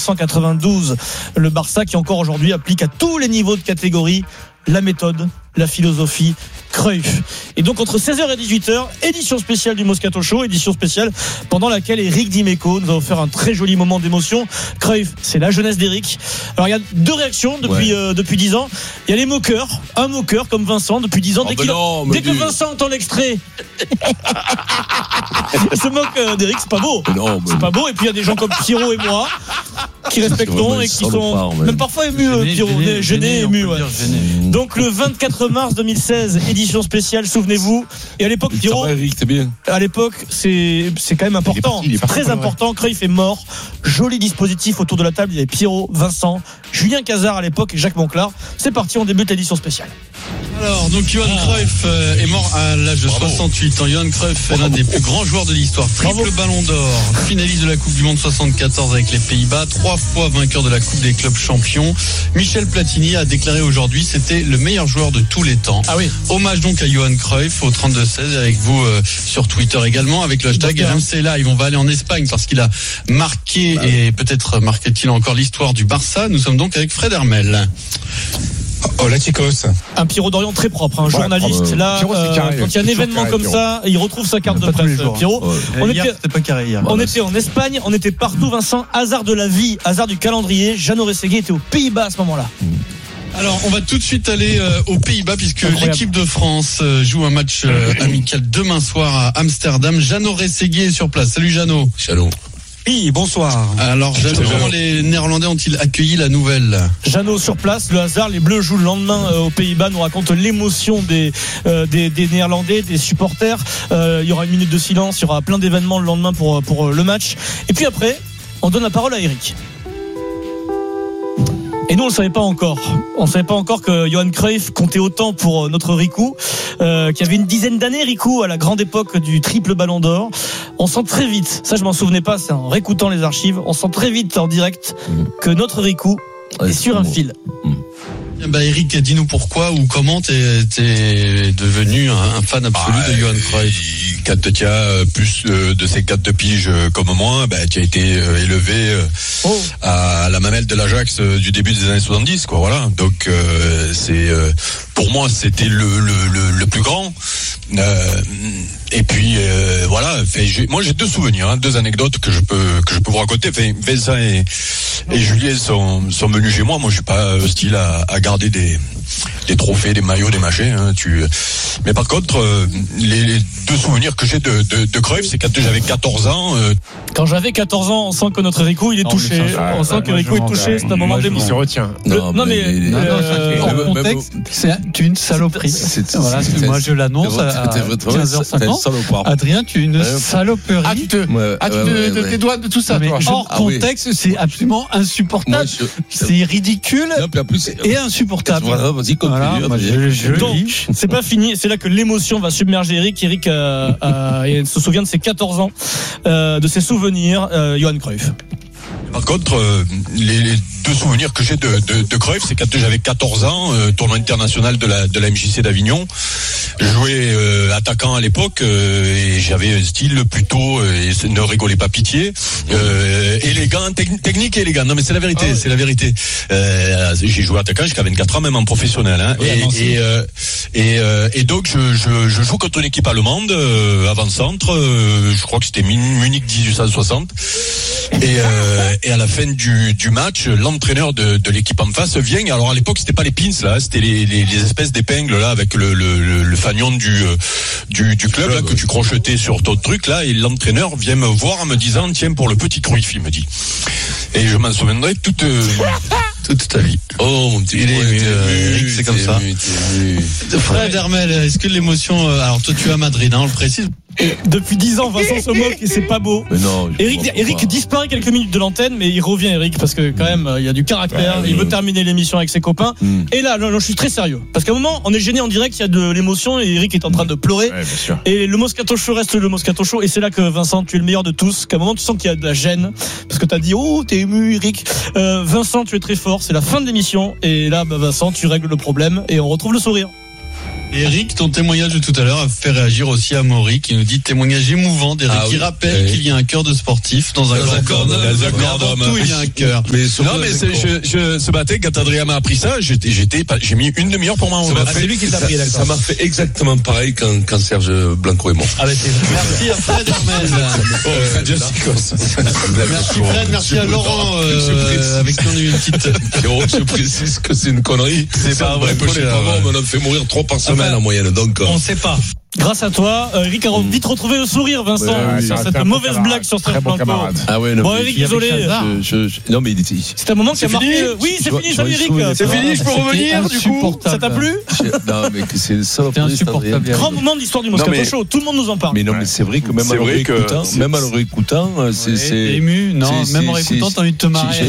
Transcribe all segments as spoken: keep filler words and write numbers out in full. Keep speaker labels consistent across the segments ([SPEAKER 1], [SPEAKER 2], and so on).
[SPEAKER 1] cent quatre-vingt-douze. Le Barça qui encore aujourd'hui applique à tous les niveaux de catégorie la méthode, la philosophie Cruyff. Et donc entre seize heures et dix-huit heures, édition spéciale du Moscato Show, édition spéciale pendant laquelle Eric Dimeco nous a offert un très joli moment d'émotion. Cruyff, c'est la jeunesse d'Eric. Alors il y a deux réactions depuis ouais. euh, depuis dix ans. Il y a les moqueurs, un moqueur comme Vincent depuis dix ans.
[SPEAKER 2] Oh
[SPEAKER 1] dès,
[SPEAKER 2] ben
[SPEAKER 1] qu'il
[SPEAKER 2] non,
[SPEAKER 1] a, dès
[SPEAKER 2] dis...
[SPEAKER 1] que Vincent entend l'extrait, se moque euh, d'Eric, c'est pas beau.
[SPEAKER 2] Non,
[SPEAKER 1] c'est pas beau. Et puis il y a des gens comme Pierrot et moi qui respectons et qui sont part, même parfois émus, gêné, Pierrot, gêné, gêné, émus. Ouais. Donc le vingt-quatre mars deux mille seize, édition spéciale, souvenez-vous. Et à l'époque, Pierrot,
[SPEAKER 2] Eric, c'est bien.
[SPEAKER 1] À l'époque, c'est c'est quand même important, il est parti, il est parti, très important. Ouais. Cruyff est mort. Joli dispositif autour de la table. Il y avait Pierrot, Vincent, Julien Cazard à l'époque et Jacques Monclar. C'est parti, on débute l'édition spéciale.
[SPEAKER 3] Alors, donc Johan ah. Cruyff euh, est mort à l'âge de Bravo. soixante-huit ans. Johan Cruyff est l'un des plus grands joueurs de l'histoire. Triple Bravo. Ballon d'or, finaliste de la Coupe du Monde soixante-quatorze avec les Pays-Bas, trois fois vainqueur de la Coupe des clubs champions. Michel Platini a déclaré aujourd'hui c'était le meilleur joueur de tous les temps.
[SPEAKER 1] Ah oui.
[SPEAKER 3] Hommage donc à Johan Cruyff au trente-deux seize avec vous euh, sur Twitter également avec le hashtag R M C Live. On va aller en Espagne parce qu'il a marqué ah. et peut-être marquera-t-il encore l'histoire du Barça. Nous sommes donc avec Fred Hermel.
[SPEAKER 4] Hola chicos.
[SPEAKER 1] Un Pierrot d'Orient très propre, un ouais, journaliste. Euh, Là, Pierrot, euh, carré, quand il y a un événement carré, comme Pierrot. Ça, il retrouve sa carte de presse. Pierrot. Ouais. On, hier, était,
[SPEAKER 5] pas carré hier.
[SPEAKER 1] on était en Espagne, on était partout, Vincent. Hasard de la vie, hasard du calendrier. Jeannot Oreseguian était aux Pays-Bas à ce moment-là.
[SPEAKER 3] Alors, on va tout de suite aller euh, aux Pays-Bas puisque Incroyable. l'équipe de France euh, joue un match euh, amical demain soir à Amsterdam. Jeannot Oreseguian est sur place. Salut Jeannot.
[SPEAKER 2] Salut.
[SPEAKER 4] Oui, bonsoir.
[SPEAKER 3] Alors, Jeannot, comment les Néerlandais ont-ils accueilli la nouvelle ?
[SPEAKER 1] Jeannot sur place, le hasard, les Bleus jouent le lendemain euh, aux Pays-Bas, nous raconte l'émotion des, euh, des, des Néerlandais, des supporters. Euh, il y aura une minute de silence, il y aura plein d'événements le lendemain pour, pour le match. Et puis après, on donne la parole à Eric. Et nous, on ne savait pas encore. On ne savait pas encore que Johan Cruyff comptait autant pour notre Rikou, euh, qui avait une dizaine d'années, Rikou, à la grande époque du triple ballon d'or. On sent très vite, ça je m'en souvenais pas, c'est en réécoutant les archives, on sent très vite en direct que notre Rikou ouais, est sur un bon. fil.
[SPEAKER 3] Bah Eric, dis-nous pourquoi ou comment t'es, t'es devenu un, un fan absolu bah, de Johan Cruyff.
[SPEAKER 2] Quand tu as plus de ces quatre piges comme moi, bah, tu as été élevé oh. à la mamelle de l'Ajax du début des années soixante-dix, quoi. Voilà. Donc euh, c'est pour moi c'était le le le, le plus grand. Euh, et puis euh, voilà. Fait, j'ai, moi j'ai deux souvenirs, hein, deux anecdotes que je peux que je peux vous raconter. Fait, Vincent et, et Julien sont sont venus chez moi. Moi je suis pas hostile à, à garder des des trophées, des maillots, des machins. Hein, tu. Mais par contre, euh, les, les deux souvenirs que j'ai de de, de Cruyff, c'est quand j'avais quatorze ans. Euh...
[SPEAKER 1] Quand j'avais quatorze ans, on sent que notre Rikou il est non, touché. Ça, on sent que Rikou est touché. C'est un moment d'émotion.
[SPEAKER 4] Il se retient.
[SPEAKER 1] Non, non mais, mais
[SPEAKER 5] non, euh, non, en contexte, c'est une saloperie. C'est, c'est, voilà, c'est, moi je l'annonce à quinze heures cinquante. Adrien, tu es une saloperie.
[SPEAKER 4] Ah, tu te, ouais, ah, tu ouais, te, ouais, te ouais. dédouanes de tout ça, toi.
[SPEAKER 5] Hors ah, contexte, oui. C'est absolument insupportable. Moi, je, c'est ridicule non, en plus, et insupportable.
[SPEAKER 2] Voilà, vas-y, continue. Voilà,
[SPEAKER 5] moi, je, je
[SPEAKER 1] Donc, c'est pas fini. C'est là que l'émotion va submerger Eric. Eric euh, euh, se souvient de ses quatorze ans, euh, de ses souvenirs. Euh, Johan Cruyff.
[SPEAKER 2] Par contre, euh, les, les deux souvenirs que j'ai de, de, de Cruyff, c'est quand j'avais quatorze ans, euh, tournoi international de la de la M J C d'Avignon. Je jouais euh, attaquant à l'époque euh, et j'avais un style plutôt, euh, et ne rigolez pas pitié, euh, élégant, te- technique et élégant. Non mais c'est la vérité, ah ouais. c'est la vérité. Euh, j'ai joué attaquant jusqu'à vingt-quatre ans, même en professionnel. Hein, oui, et, non, et, euh, et, euh, et donc je, je, je joue contre une équipe allemande, euh, avant-centre. Euh, je crois que c'était Munich dix-huit cent soixante. Et, euh, et à la fin du, du match, l'entraîneur de, de l'équipe en face vient. Alors à l'époque, c'était pas les pins là, c'était les, les, les espèces d'épingles là avec le, le, le, le fanion du, du, du club là, que tu crochetais sur ton truc là. Et l'entraîneur vient me voir en me disant tiens pour le petit Cruyff, il me dit. Et je m'en souviendrai toute euh, toute ta vie.
[SPEAKER 3] Oh mon petit, Eric, c'est comme ça. Fred Hermel, est-ce que l'émotion, alors toi tu es à Madrid, hein, on le précise.
[SPEAKER 1] Et depuis dix ans, Vincent se moque et c'est pas beau.
[SPEAKER 2] Mais non,
[SPEAKER 1] Eric, Eric disparaît quelques minutes de l'antenne, mais il revient, Eric, parce que quand même, il y a du caractère. Ouais, il veut terminer l'émission avec ses copains. Mm. Et là, là, là, je suis très sérieux. Parce qu'à un moment, on est gêné en direct, il y a de l'émotion et Eric est en train de pleurer.
[SPEAKER 4] Ouais, bien sûr.
[SPEAKER 1] Et le Moscato Show reste le Moscato Show. Et c'est là que Vincent, tu es le meilleur de tous. Qu'à un moment, tu sens qu'il y a de la gêne. Parce que t'as dit, oh, t'es ému, Eric. Euh, Vincent, tu es très fort. C'est la fin de l'émission. Et là, bah, Vincent, tu règles le problème et on retrouve le sourire.
[SPEAKER 3] Eric, ton témoignage de tout à l'heure a fait réagir aussi à Maury qui nous dit témoignage émouvant d'Eric ah, qui oui. rappelle oui. qu'il y a un cœur de sportif dans un corps d'homme. Avant tout, il y a un cœur. Mais
[SPEAKER 2] non, mais c'est, je, je, ce matin, quand Adrien m'a appris ça, j'étais, j'étais, j'ai mis une demi-heure pour m'en
[SPEAKER 6] ah, c'est lui qui l'a appris, d'accord. Ça m'a fait exactement pareil quand, quand Serge Blanco est mort.
[SPEAKER 3] Ah, bah, c'est merci à Fred Hermel.
[SPEAKER 2] oh,
[SPEAKER 3] merci Fred, merci à Laurent, euh, avec qui on a eu une petite.
[SPEAKER 6] Je précise que c'est une connerie.
[SPEAKER 2] C'est pas vrai,
[SPEAKER 6] on a fait mourir trois par semaine. En moyenne, donc.
[SPEAKER 1] On ne sait pas. Grâce à toi, Eric a vite retrouvé le sourire, Vincent, ouais, sur cette mauvaise camarade. blague sur Serge Blanco.
[SPEAKER 6] Ah ouais, non,
[SPEAKER 1] bon, Eric, désolé.
[SPEAKER 6] Je, je, non, mais il était.
[SPEAKER 1] C'est un moment qui a marqué. Fini oui, c'est fini, salut Eric.
[SPEAKER 2] C'est fini, je peux revenir, du coup.
[SPEAKER 1] Ça t'a plu?
[SPEAKER 6] Non, mais c'est ça.
[SPEAKER 5] C'est insupportable.
[SPEAKER 1] Grand moment de l'histoire du Moscato Show. Tout le monde nous en parle.
[SPEAKER 6] Mais non, mais c'est vrai que même à le réécoutant, même à le réécoutant, c'est.
[SPEAKER 5] Ému, non, même en réécoutant, t'as envie de te marrer.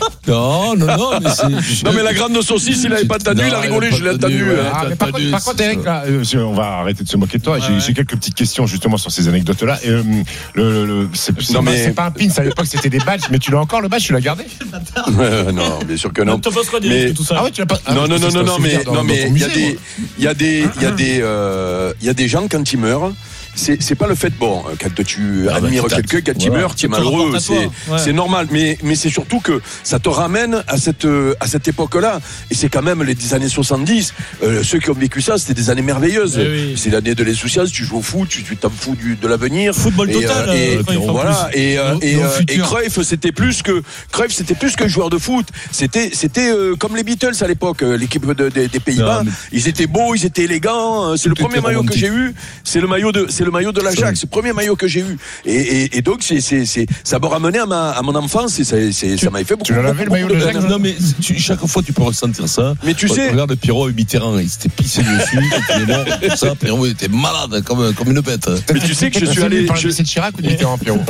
[SPEAKER 6] Non, non, non, mais c'est.
[SPEAKER 2] Non, mais la grande saucisse, il avait pas entendu, il a rigolé, je l'ai entendu.
[SPEAKER 7] Par contre, Eric, là, on va arrêter de se moquer de toi. J'ai quelques petites questions justement sur ces anecdotes-là. Et, euh, le, le, c'est, c'est, mais... c'est pas un pin, à l'époque c'était des badges, mais tu l'as encore le badge, tu l'as gardé?
[SPEAKER 2] euh, Non, bien sûr que non.
[SPEAKER 1] Mais... Tout ça.
[SPEAKER 7] Ah ouais, tu l'as pas. Ah,
[SPEAKER 2] non, non, non, non, non, mais non, mais il y a des, il y a des, il y a des, euh, il y a des gens quand ils meurent. C'est, c'est pas le fait, bon, quand tu ah admires bah, quelqu'un, quand voilà. il meurt, tu es malheureux, c'est, ouais. c'est normal, mais, mais c'est surtout que ça te ramène à cette, à cette époque-là, et c'est quand même les années soixante-dix, euh, ceux qui ont vécu ça, c'était des années merveilleuses, oui. c'est l'année de l'insouciance, tu joues au foot, tu, tu t'en fous du, de l'avenir.
[SPEAKER 1] Football
[SPEAKER 2] et,
[SPEAKER 1] total,
[SPEAKER 2] et,
[SPEAKER 1] euh,
[SPEAKER 2] et, voilà, et, euh, et, euh, et Cruyff, c'était plus que, Cruyff, c'était plus que joueur de foot, c'était, c'était euh, comme les Beatles à l'époque, l'équipe de, de, des Pays-Bas, non, ils étaient beaux, ils étaient élégants, c'est le premier maillot que j'ai eu, c'est le maillot de, c'est le maillot de l'Ajax. Premier maillot que j'ai eu et, et, et donc c'est, c'est, c'est, ça m'a ramené à, ma, à mon enfance et ça, c'est, ça m'avait fait beaucoup.
[SPEAKER 7] Tu l'as lavé le maillot de l'Ajax?
[SPEAKER 6] Non mais tu, chaque fois tu peux ressentir ça.
[SPEAKER 2] Mais tu sais,
[SPEAKER 6] regarde Pierrot et Mitterrand, il s'était pissé dessus, il était mort, tout ça. Pierrot il était malade comme, comme une bête.
[SPEAKER 2] Mais tu sais que je suis allé.
[SPEAKER 7] Je... C'est de Chirac ou de Mitterrand, Pierrot?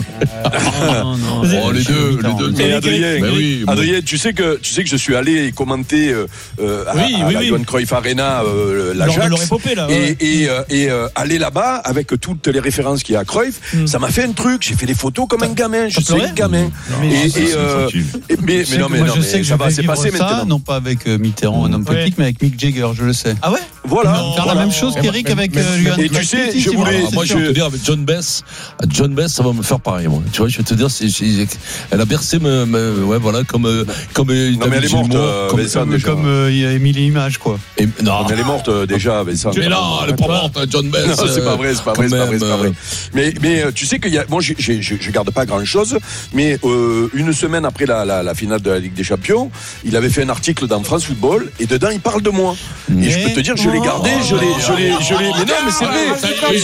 [SPEAKER 6] Non non. Oh, les deux, les deux.
[SPEAKER 2] Et Adrien, oui, Adrien, tu sais que tu sais que je suis allé commenter euh, à, oui, à oui, la oui. Johan Cruyff Arena euh, l'Ajax et et et aller là-bas avec toutes les références qu'il y a à Cruyff. Ça m'a fait un truc, j'ai fait des photos comme un gamin, je suis un gamin.
[SPEAKER 5] Mais, et, et, euh, et, mais, mais non, mais non, je sais
[SPEAKER 2] mais
[SPEAKER 5] que
[SPEAKER 2] ça
[SPEAKER 5] je
[SPEAKER 2] va, c'est passé
[SPEAKER 5] ça,
[SPEAKER 2] maintenant.
[SPEAKER 5] Non pas avec Mitterrand, un homme politique, mais avec Mick Jagger, je le sais.
[SPEAKER 1] Ah ouais?
[SPEAKER 2] Voilà.
[SPEAKER 5] Non, faire
[SPEAKER 2] voilà.
[SPEAKER 5] la même chose qu'Eric avec Johan.
[SPEAKER 2] Et tu sais, je voulais,
[SPEAKER 6] moi je vais te dire avec John Bess, John Bess, ça va me faire pareil, moi. Tu vois, je vais te dire, c'est, elle a bercé, me, me, ouais, voilà, comme, comme.
[SPEAKER 2] Non mais elle est morte,
[SPEAKER 5] comme, comme Émilie Image, quoi.
[SPEAKER 2] Non, elle est morte déjà, mais ça.
[SPEAKER 6] Mais non, elle est pas morte, John Bess.
[SPEAKER 2] Non, c'est pas vrai, c'est pas vrai, c'est pas vrai, c'est pas vrai. Mais, mais tu sais qu'il y a, moi, je, je, je garde pas grand chose, mais euh, une semaine après la, la, la finale de la Ligue des Champions, il avait fait un article dans France Football et dedans il parle de moi. Mais et je peux te dire, je l'ai gardé, je l'ai, je l'ai, je l'ai. Mais non, mais c'est vrai. Mais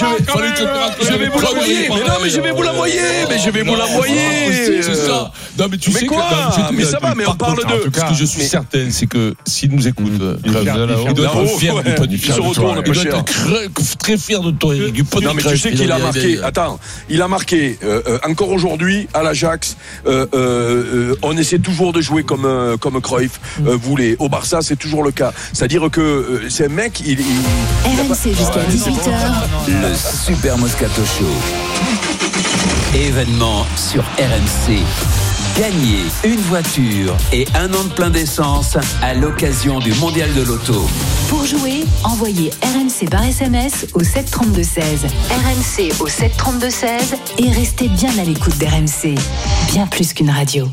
[SPEAKER 2] je, je vais vous l'envoyer. Mais non, mais je vais vous l'envoyer. Mais je vais vous l'envoyer.
[SPEAKER 6] C'est ça. Non, mais tu sais
[SPEAKER 2] quoi? Mais ça va. Mais on parle de.
[SPEAKER 6] Ce que je suis certain, c'est que s'il nous écoute, il doit être fier du podcast.
[SPEAKER 2] Il se retourne,
[SPEAKER 6] il doit être très fier de toi, Eric, du podcast.
[SPEAKER 2] Non, mais tu sais qu'il a marqué. Attends, il a marqué encore aujourd'hui à l'Ajax. On essaie toujours de jouer comme comme Cruyff voulait. Au Barça, c'est toujours le cas. C'est-à-dire que c'est un mec, il.
[SPEAKER 8] R M C jusqu'à dix-huit heures.
[SPEAKER 9] Le Super Moscato Show. Événement sur R M C. Gagnez une voiture et un an de plein d'essence à l'occasion du Mondial de l'Auto.
[SPEAKER 8] Pour jouer, envoyez R M C par S M S au sept trente-deux seize. R M C au sept trente-deux seize et restez bien à l'écoute d'R M C. Bien plus qu'une radio.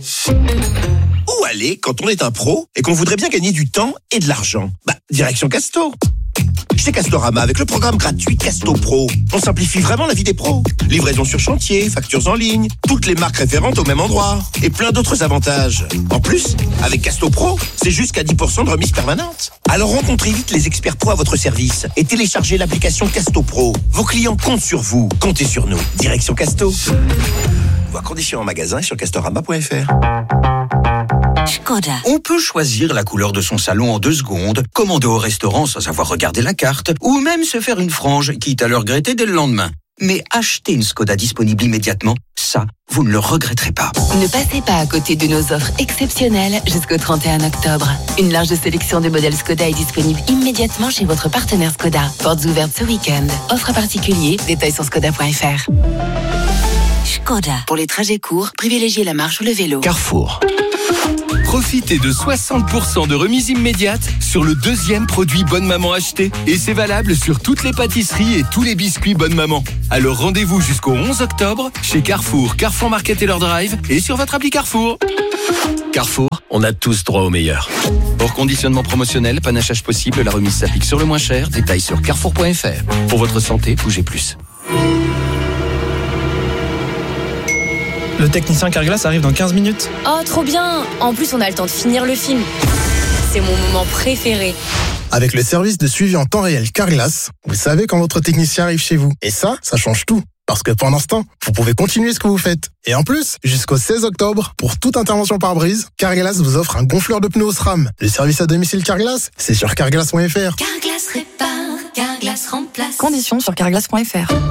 [SPEAKER 10] Où aller quand on est un pro et qu'on voudrait bien gagner du temps et de l'argent? Bah, direction Casto. Chez Castorama, avec le programme gratuit Casto Pro, on simplifie vraiment la vie des pros. Livraison sur chantier, factures en ligne, toutes les marques référentes au même endroit et plein d'autres avantages. En plus, avec Casto Pro, c'est jusqu'à dix pour cent de remise permanente. Alors rencontrez vite les experts pro à votre service et téléchargez l'application Casto Pro. Vos clients comptent sur vous, comptez sur nous. Direction Casto. Voir conditions en magasin et sur castorama point f r.
[SPEAKER 8] Skoda.
[SPEAKER 9] On peut choisir la couleur de son salon en deux secondes, commander au restaurant sans avoir regardé la carte, ou même se faire une frange, quitte à le regretter dès le lendemain. Mais acheter une Skoda disponible immédiatement, ça, vous ne le regretterez pas.
[SPEAKER 8] Ne passez pas à côté de nos offres exceptionnelles jusqu'au trente et un octobre. Une large sélection de modèles Skoda est disponible immédiatement chez votre partenaire Skoda. Portes ouvertes ce week-end. Offre particulier, détails sur skoda point f r. Skoda. Pour les trajets courts, privilégiez la marche ou le vélo.
[SPEAKER 10] Carrefour. Profitez
[SPEAKER 11] Profitez de soixante pour cent de remise immédiate sur le deuxième produit Bonne Maman acheté. Et c'est valable sur toutes les pâtisseries et tous les biscuits Bonne Maman. Alors rendez-vous jusqu'au onze octobre chez Carrefour, Carrefour Market et leur drive et sur votre appli Carrefour. Carrefour, on a tous droit au meilleur. Hors conditionnement promotionnel, panachage possible, la remise s'applique sur le moins cher. Détails sur carrefour point f r. Pour votre santé, bougez plus.
[SPEAKER 12] Le technicien Carglass arrive dans quinze minutes.
[SPEAKER 13] Oh, trop bien! En plus, on a le temps de finir le film. C'est mon moment préféré.
[SPEAKER 14] Avec le service de suivi en temps réel Carglass, vous savez quand votre technicien arrive chez vous. Et ça, ça change tout. Parce que pendant ce temps, vous pouvez continuer ce que vous faites. Et en plus, jusqu'au seize octobre, pour toute intervention par brise, Carglass vous offre un gonfleur de pneus au SRAM. Le service à domicile Carglass, c'est sur carglass point f r.
[SPEAKER 15] Carglass répare, Carglass remplace.
[SPEAKER 16] Conditions sur carglass point f r.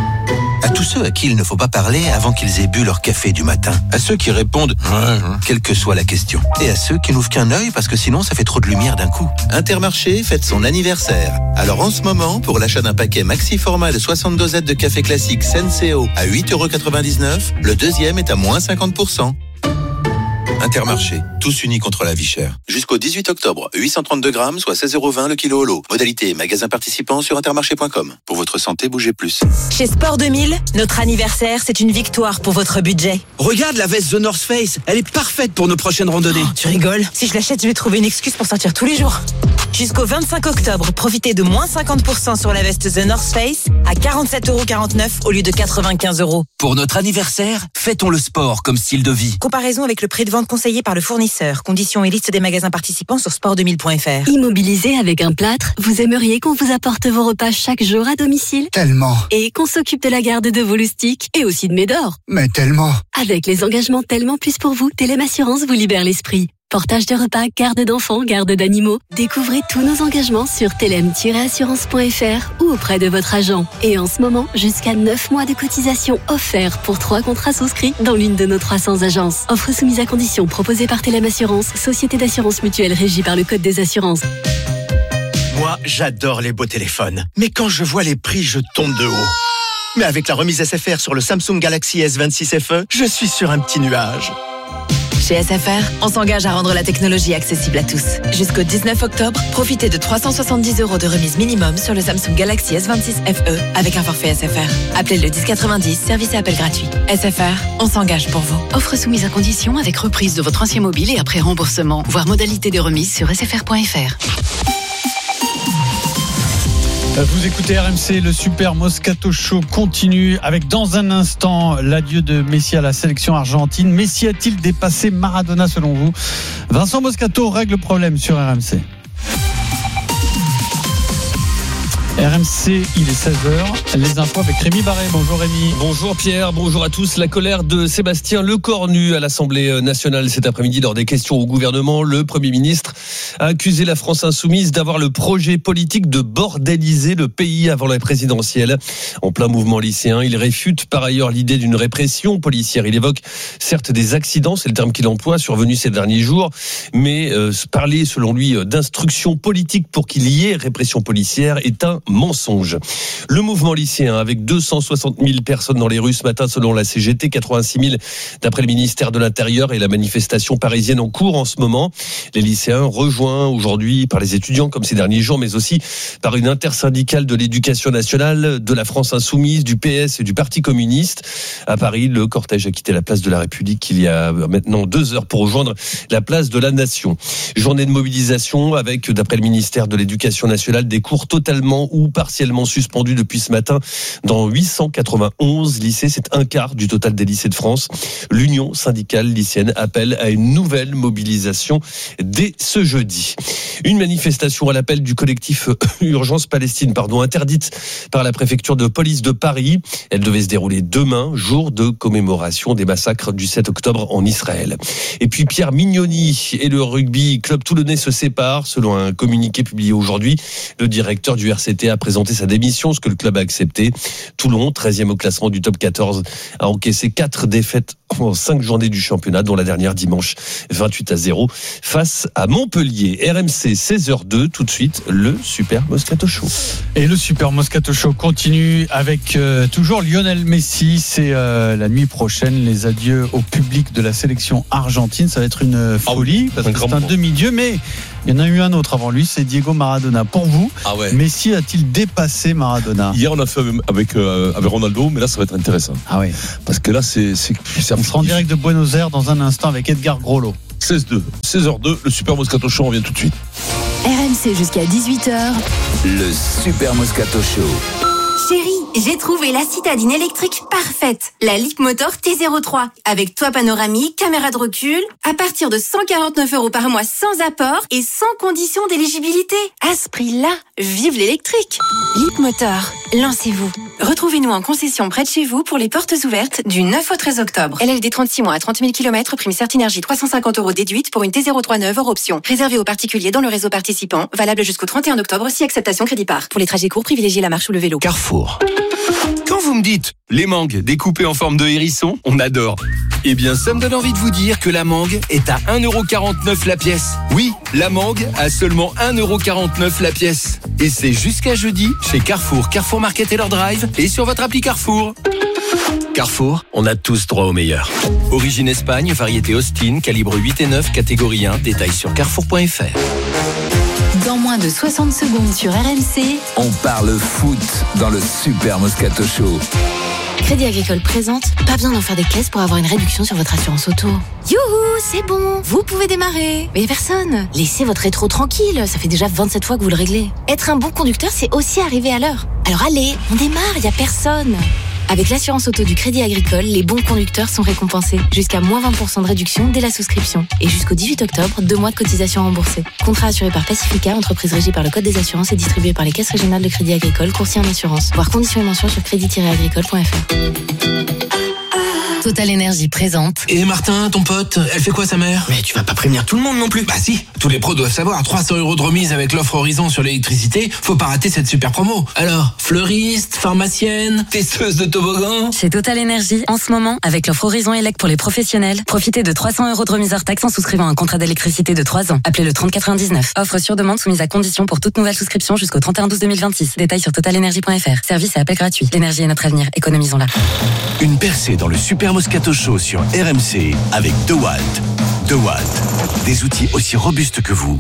[SPEAKER 17] À tous ceux à qui il ne faut pas parler avant qu'ils aient bu leur café du matin. À ceux qui répondent ouais, quelle que soit la question. Et à ceux qui n'ouvrent qu'un œil parce que sinon ça fait trop de lumière d'un coup. Intermarché fête son anniversaire. Alors en ce moment, pour l'achat d'un paquet maxi format de soixante dosettes de café classique Senseo à huit euros quatre-vingt-dix-neuf, le deuxième est à moins cinquante pour cent. Intermarché, tous unis contre la vie chère. Jusqu'au dix-huit octobre, huit cent trente-deux grammes, soit seize euros vingt le kilo au lot. Modalité magasin participant sur intermarché point com. Pour votre santé, bougez plus.
[SPEAKER 18] Chez Sport deux mille, notre anniversaire, c'est une victoire pour votre budget.
[SPEAKER 19] Regarde la veste The North Face, elle est parfaite pour nos prochaines randonnées.
[SPEAKER 18] Oh, tu rigoles? Si je l'achète, je vais trouver une excuse pour sortir tous les jours. Jusqu'au vingt-cinq octobre, profitez de moins cinquante pour cent sur la veste The North Face à quarante-sept euros quarante-neuf au lieu de quatre-vingt-quinze euros.
[SPEAKER 19] Pour notre anniversaire, fêtons le sport comme style de vie.
[SPEAKER 18] Comparaison avec le prix de vente conseillé par le fournisseur. Conditions et liste des magasins participants sur sport deux mille point f r.
[SPEAKER 20] Immobilisé avec un plâtre, vous aimeriez qu'on vous apporte vos repas chaque jour à domicile?
[SPEAKER 21] Tellement.
[SPEAKER 20] Et qu'on s'occupe de la garde de vos loustiques et aussi de Médor?
[SPEAKER 21] Mais tellement.
[SPEAKER 20] Avec les engagements Tellement Plus pour vous, Telem Assurance vous libère l'esprit. Portage de repas, garde d'enfants, garde d'animaux. Découvrez tous nos engagements sur telem tiret assurance point f r ou auprès de votre agent. Et en ce moment, jusqu'à neuf mois de cotisation offerts pour trois contrats souscrits dans l'une de nos trois cents agences. Offre soumise à condition proposée par Telem Assurance, société d'assurance mutuelle régie par le Code des assurances.
[SPEAKER 22] Moi, j'adore les beaux téléphones. Mais quand je vois les prix, je tombe de haut. Mais avec la remise S F R sur le Samsung Galaxy S vingt-six F E, je suis sur un petit nuage.
[SPEAKER 8] Chez S F R, on s'engage à rendre la technologie accessible à tous. Jusqu'au dix-neuf octobre, profitez de trois cent soixante-dix euros de remise minimum sur le Samsung Galaxy S vingt-six F E avec un forfait S F R. Appelez le dix quatre-vingt-dix, service et appel gratuit. S F R, on s'engage pour vous.
[SPEAKER 23] Offre soumise à condition avec reprise de votre ancien mobile et après remboursement. Voir modalité de remise sur s f r point f r.
[SPEAKER 5] Vous écoutez R M C, le Super Moscato Show continue avec dans un instant l'adieu de Messi à la sélection argentine. Messi a-t-il dépassé Maradona selon vous? Vincent Moscato règle le problème sur R M C. R M C, il est seize heures. Les infos avec Rémi Barré. Bonjour Rémi.
[SPEAKER 24] Bonjour Pierre, bonjour à tous. La colère de Sébastien Lecornu à l'Assemblée nationale cet après-midi lors des questions au gouvernement. Le Premier ministre a accusé la France insoumise d'avoir le projet politique de bordéliser le pays avant la présidentielle. En plein mouvement lycéen, il réfute par ailleurs l'idée d'une répression policière. Il évoque certes des accidents, c'est le terme qu'il emploie, survenus ces derniers jours, mais euh, parler selon lui d'instruction politique pour qu'il y ait répression policière est un mensonge. Le mouvement lycéen avec deux cent soixante mille personnes dans les rues ce matin selon la C G T, quatre-vingt-six mille d'après le ministère de l'Intérieur et la manifestation parisienne en cours en ce moment. Les lycéens rejoints aujourd'hui par les étudiants comme ces derniers jours, mais aussi par une intersyndicale de l'éducation nationale, de la France insoumise, du P S et du Parti communiste. À Paris, le cortège a quitté la place de la République il y a maintenant deux heures pour rejoindre la place de la Nation. Journée de mobilisation avec, d'après le ministère de l'Éducation nationale, des cours totalement ou partiellement suspendus depuis ce matin dans huit cent quatre-vingt-onze lycées. C'est un quart du total des lycées de France. L'Union syndicale lycéenne appelle à une nouvelle mobilisation dès ce jeudi. Une manifestation à l'appel du collectif Urgence Palestine, pardon, interdite par la préfecture de police de Paris. Elle devait se dérouler demain, jour de commémoration des massacres du sept octobre en Israël. Et puis Pierre Mignoni et le rugby club toulonnais se séparent. Selon un communiqué publié aujourd'hui, le directeur du R C T Galtier a présenté sa démission, ce que le club a accepté. Toulon, treizième au classement du top quatorze, a encaissé quatre défaites en cinq journées du championnat, dont la dernière dimanche vingt-huit à zéro face à Montpellier. R M C seize heures deux, tout de suite le Super Moscato Show.
[SPEAKER 5] Et le Super Moscato Show continue avec euh, toujours Lionel Messi. C'est euh, la nuit prochaine, les adieux au public de la sélection argentine. Ça va être une folie parce que c'est un demi-dieu, mais il y en a eu un autre avant lui, c'est Diego Maradona. Pour vous,
[SPEAKER 6] ah ouais.
[SPEAKER 5] Messi a-t-il dépassé Maradona?
[SPEAKER 6] Hier on a fait avec, euh, avec Ronaldo, mais là ça va être intéressant.
[SPEAKER 5] Ah oui.
[SPEAKER 6] Parce que là c'est, c'est, c'est
[SPEAKER 5] on sera en direct de Buenos Aires dans un instant avec Edgar Grollo.
[SPEAKER 6] seize deux, seize heures deux, le Super Moscato Show, on revient tout de suite.
[SPEAKER 3] R M C jusqu'à dix-huit heures.
[SPEAKER 4] Le Super Moscato Show.
[SPEAKER 7] Chérie, j'ai trouvé la citadine électrique parfaite. La Leapmotor T zéro trois. Avec toit panoramique, caméra de recul. À partir de cent quarante-neuf euros par mois sans apport et sans condition d'éligibilité. À ce prix-là, vive l'électrique. Leapmotor, lancez-vous. Retrouvez-nous en concession près de chez vous pour les portes ouvertes du neuf au treize octobre. L L D trente-six mois à trente mille kilomètres, prime Certinergie trois cent cinquante euros déduite pour une T zéro trois neuve hors option. Réservé aux particuliers dans le réseau participant. Valable jusqu'au trente et un octobre si acceptation crédit par. Pour les trajets courts, privilégiez la marche ou le vélo.
[SPEAKER 11] Carrefour. Quand vous me dites les mangues découpées en forme de hérisson, on adore. Eh bien, ça me donne envie de vous dire que la mangue est à un euro quarante-neuf la pièce. Oui, la mangue à seulement un euro quarante-neuf la pièce. Et c'est jusqu'à jeudi chez Carrefour, Carrefour Market et leur drive et sur votre appli Carrefour. Carrefour, on a tous droit au meilleur. Origine Espagne, variété Austin, calibre huit et neuf, catégorie un, détail sur carrefour point f r.
[SPEAKER 3] Dans moins de soixante secondes sur R M C,
[SPEAKER 4] on parle foot dans le Super Moscato Show.
[SPEAKER 13] Crédit Agricole présente, pas besoin d'en faire des caisses pour avoir une réduction sur votre assurance auto. Youhou, c'est bon, vous pouvez démarrer. Mais personne, laissez votre rétro tranquille, ça fait déjà vingt-sept fois que vous le réglez. Être un bon conducteur, c'est aussi arriver à l'heure. Alors allez, on démarre, y a personne. Avec l'assurance auto du Crédit Agricole, les bons conducteurs sont récompensés. Jusqu'à moins vingt pour cent de réduction dès la souscription. Et jusqu'au dix-huit octobre, deux mois de cotisation remboursée. Contrat assuré par Pacifica, entreprise régie par le Code des assurances et distribué par les caisses régionales de Crédit Agricole, courtier en assurance. Voir conditions et mentions sur crédit tiret agricole point f r.
[SPEAKER 8] Total Énergie présente.
[SPEAKER 19] Et Martin, ton pote, elle fait quoi sa mère? Mais tu vas pas prévenir tout le monde non plus. Bah si, tous les pros doivent savoir. trois cents euros de remise avec l'offre Horizon sur l'électricité. Faut pas rater cette super promo. Alors, fleuriste, pharmacienne, testeuse de toboggan.
[SPEAKER 8] Chez Total Énergie, en ce moment, avec l'offre Horizon Elec pour les professionnels, profitez de trois cents euros de remise hors taxe en souscrivant un contrat d'électricité de trois ans. Appelez le trente quatre-vingt-dix-neuf. Offre sur demande soumise à condition pour toute nouvelle souscription jusqu'au trente et un douze deux mille vingt-six. Détails sur total énergie point f r. Service et appel gratuit. L'énergie est notre avenir. Économisons-la.
[SPEAKER 11] Une percée dans le Super Moscato Show sur R M C avec DeWalt. DeWalt, des outils aussi robustes que vous.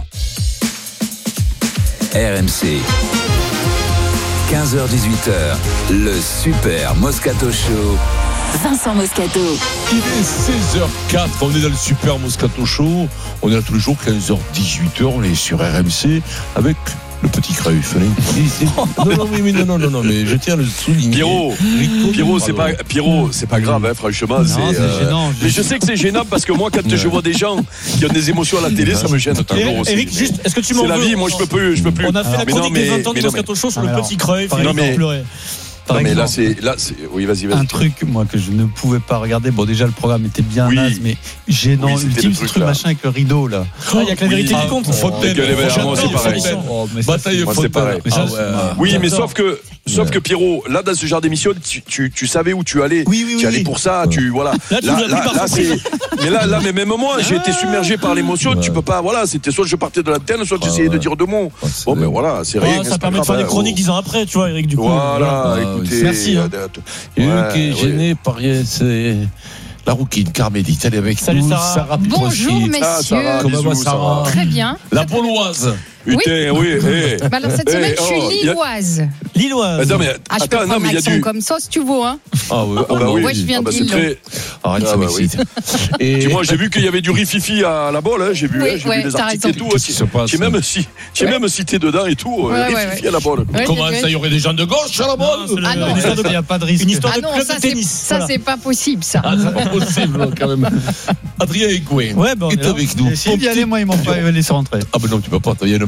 [SPEAKER 4] R M C, quinze heures dix-huit heures, le Super Moscato Show.
[SPEAKER 3] Vincent Moscato.
[SPEAKER 6] Il est seize heures quatre, on est dans le Super Moscato Show. On est là tous les jours, quinze heures dix-huit heures, on est sur R M C avec le petit Cruyff. Non, non, oui, mais non, non, non, non, mais je tiens à le souligner.
[SPEAKER 21] Pierrot, Pierrot, c'est pas, Pierrot, c'est pas grave, hein, franchement.
[SPEAKER 5] Non,
[SPEAKER 21] c'est,
[SPEAKER 5] c'est
[SPEAKER 21] euh,
[SPEAKER 5] gênant.
[SPEAKER 21] Mais je sais que c'est gênant parce que moi, quand je vois des gens qui ont des émotions à la télé, ça me gêne toujours aussi.
[SPEAKER 1] Eric, juste, est-ce que tu m'en veux?
[SPEAKER 21] C'est la vie, moi je peux plus, je peux plus.
[SPEAKER 1] On a fait la chronique des vingt ans de Moscato Show sur le petit Cruyff.
[SPEAKER 21] Non mais,
[SPEAKER 1] pleurer.
[SPEAKER 21] non mais là c'est, là c'est, oui vas-y vas-y.
[SPEAKER 5] Un truc moi que je ne pouvais pas regarder. Bon déjà le programme était bien
[SPEAKER 21] Oui.
[SPEAKER 5] naze, mais gênant.
[SPEAKER 21] Oui, c'était
[SPEAKER 5] Ultime
[SPEAKER 21] le
[SPEAKER 5] ce
[SPEAKER 21] truc,
[SPEAKER 5] truc
[SPEAKER 21] là.
[SPEAKER 5] machin avec le rideau là.
[SPEAKER 1] Il y a que la vérité
[SPEAKER 21] Oui.
[SPEAKER 1] qui compte.
[SPEAKER 6] Fontaine,
[SPEAKER 21] Avec les verres, moi, c'est pareil.
[SPEAKER 5] Oh, mais ça,
[SPEAKER 6] Bataille
[SPEAKER 21] Moi, c'est pareil.
[SPEAKER 5] mais ça,
[SPEAKER 6] Ah ouais.
[SPEAKER 5] c'est-
[SPEAKER 21] Oui, mais
[SPEAKER 5] J'adore.
[SPEAKER 21] sauf que, sauf que Pierrot, là, dans ce genre d'émission, tu, tu, tu savais où tu allais.
[SPEAKER 5] Oui, oui,
[SPEAKER 21] tu allais
[SPEAKER 5] oui.
[SPEAKER 21] pour ça, tu, voilà.
[SPEAKER 1] Là, tu nous as pris par
[SPEAKER 21] c'est,
[SPEAKER 1] surprise.
[SPEAKER 21] mais là, là, mais même moi, j'ai été submergé par l'émotion, tu peux pas, voilà, c'était soit je partais de l'antenne, soit j'essayais de dire deux mots. Bon, mais voilà, c'est rien.
[SPEAKER 1] Ah,
[SPEAKER 21] c'est
[SPEAKER 1] ça
[SPEAKER 21] pas
[SPEAKER 1] permet de
[SPEAKER 21] grave,
[SPEAKER 1] faire des
[SPEAKER 21] hein,
[SPEAKER 1] chroniques
[SPEAKER 21] oh.
[SPEAKER 1] dix ans après, tu vois, Eric, du coup.
[SPEAKER 21] Voilà,
[SPEAKER 6] Ah,
[SPEAKER 21] écoutez.
[SPEAKER 1] merci, hein.
[SPEAKER 21] euh,
[SPEAKER 6] Et
[SPEAKER 21] ouais,
[SPEAKER 6] eux qui est
[SPEAKER 21] ouais.
[SPEAKER 6] gêné par c'est la rouquine Carmédite. Elle est avec
[SPEAKER 1] Salut,
[SPEAKER 6] nous.
[SPEAKER 1] Sarah.
[SPEAKER 25] Bonjour,
[SPEAKER 6] Pitroschi.
[SPEAKER 25] messieurs.
[SPEAKER 21] Ah, Sarah,
[SPEAKER 6] Comment
[SPEAKER 21] bisous,
[SPEAKER 6] va, Sarah?
[SPEAKER 21] Sarah.
[SPEAKER 25] Très bien.
[SPEAKER 6] La Pauloise.
[SPEAKER 21] Putain, oui, eh.
[SPEAKER 25] Bah alors cette
[SPEAKER 21] Eh,
[SPEAKER 25] semaine, je suis
[SPEAKER 21] oh, y a-
[SPEAKER 25] lilloise.
[SPEAKER 1] Lilloise.
[SPEAKER 21] Attends, mais,
[SPEAKER 25] Ah, je peux
[SPEAKER 21] attends, non,
[SPEAKER 25] prendre
[SPEAKER 21] mais il y a
[SPEAKER 25] l'accent
[SPEAKER 21] du.
[SPEAKER 25] comme ça si tu veux. Hein.
[SPEAKER 6] Ah, ouais,
[SPEAKER 21] Ah, bah oui.
[SPEAKER 25] Moi, je viens
[SPEAKER 21] Ah, bah,
[SPEAKER 25] de
[SPEAKER 21] c'est
[SPEAKER 25] Lille.
[SPEAKER 21] très-
[SPEAKER 6] Arrête,
[SPEAKER 21] Ah,
[SPEAKER 6] ça
[SPEAKER 21] bah
[SPEAKER 6] m'excite. Et
[SPEAKER 21] Puis moi, j'ai vu qu'il y avait du rififi à la bolle, hein, j'ai vu,
[SPEAKER 25] Oui,
[SPEAKER 21] hein, j'ai
[SPEAKER 25] ouais,
[SPEAKER 21] vu des
[SPEAKER 25] t'as
[SPEAKER 21] articles et
[SPEAKER 25] raison.
[SPEAKER 21] tout.
[SPEAKER 6] Qu'est-ce qui se passe?
[SPEAKER 21] J'ai même, si, j'ai
[SPEAKER 25] Ouais.
[SPEAKER 21] même cité dedans et tout, euh,
[SPEAKER 25] Ouais, ouais,
[SPEAKER 21] rififi
[SPEAKER 25] ouais.
[SPEAKER 21] à la balle.
[SPEAKER 25] Ouais,
[SPEAKER 6] comment
[SPEAKER 25] j'ai-
[SPEAKER 6] ça, il y aurait des gens de gauche à la balle?
[SPEAKER 25] Ah non,
[SPEAKER 1] Une histoire de-
[SPEAKER 5] Il n'y a pas de risque.
[SPEAKER 1] Une histoire
[SPEAKER 25] Ah
[SPEAKER 1] de
[SPEAKER 25] non,
[SPEAKER 1] club
[SPEAKER 25] ça
[SPEAKER 1] de
[SPEAKER 25] c'est
[SPEAKER 1] tennis.
[SPEAKER 25] ça
[SPEAKER 1] Voilà.
[SPEAKER 25] c'est pas possible ça.
[SPEAKER 6] Ah, c'est pas possible, quand même. Adrien Egouin
[SPEAKER 1] Ouais, bah, on
[SPEAKER 6] est
[SPEAKER 1] est là.
[SPEAKER 6] avec nous.
[SPEAKER 5] Et s'il y allait, moi, ils m'ont pas laissé rentrer.
[SPEAKER 6] Ah, ben non, tu peux pas. Il y a une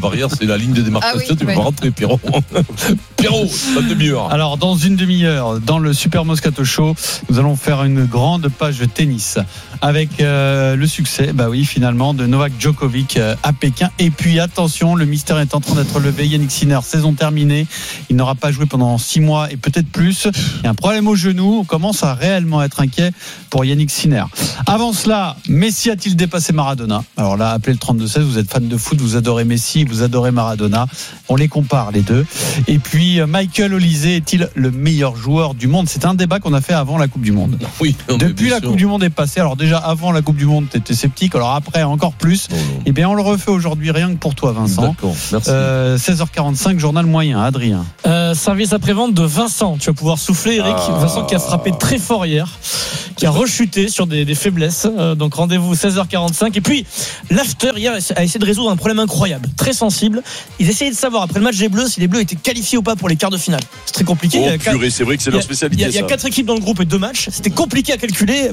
[SPEAKER 6] barrière, c'est la ligne de démarcation.
[SPEAKER 2] Ah oui,
[SPEAKER 6] tu peux
[SPEAKER 2] ouais.
[SPEAKER 6] pas rentrer, Pierrot. Pierrot, pas de demi-heure.
[SPEAKER 5] Alors, dans une demi-heure, dans le Super Moscato Show, nous allons faire une grande page de tennis avec euh, le succès, bah oui, finalement, de Novak Djokovic euh, à Pékin. Et puis, attention, le mystère est en train d'être levé. Yannick Sinner, saison terminée. Il n'aura pas joué pendant six mois et peut-être plus. Il y a un problème au genou. On commence à réellement être inquiet pour Yannick Sinner. Avant cela, Messi a-t-il dépassé Maradona? Alors là, appelez le trente-deux seize. Vous êtes fan de foot, vous adorez Messi, vous adorez Maradona. On les compare, les deux. Et puis, Michael Olise est-il le meilleur joueur du monde? C'est un débat qu'on a fait avant la Coupe du Monde.
[SPEAKER 6] Oui,
[SPEAKER 5] depuis la Coupe du Monde est passée. Alors déjà avant la Coupe du Monde, t'étais sceptique. Alors après, encore plus.
[SPEAKER 6] Non, non.
[SPEAKER 5] Eh bien, on le refait aujourd'hui, rien que pour toi, Vincent.
[SPEAKER 6] D'accord, merci.
[SPEAKER 5] Euh, seize heures quarante-cinq, journal moyen. Adrien.
[SPEAKER 1] Euh, service après-vente de Vincent. Tu vas pouvoir souffler, Eric.
[SPEAKER 21] Ah.
[SPEAKER 1] Vincent qui a frappé très fort hier, qui a rechuté sur des, des faiblesses. Euh, donc rendez-vous seize heures quarante-cinq. Et puis l'after hier a essayé de résoudre un problème incroyable, très sensible. Ils essayaient de savoir après le match des Bleus si les Bleus étaient qualifiés ou pas pour les quarts de finale. C'est très compliqué.
[SPEAKER 21] Oh,
[SPEAKER 1] Il y a quatre-
[SPEAKER 21] purée, c'est vrai que c'est
[SPEAKER 1] il y a-
[SPEAKER 21] leur spécialité,
[SPEAKER 1] Il y a, il y a
[SPEAKER 21] ça.
[SPEAKER 1] quatre équipes dans le groupe et deux matchs. C'était compliqué à calculer.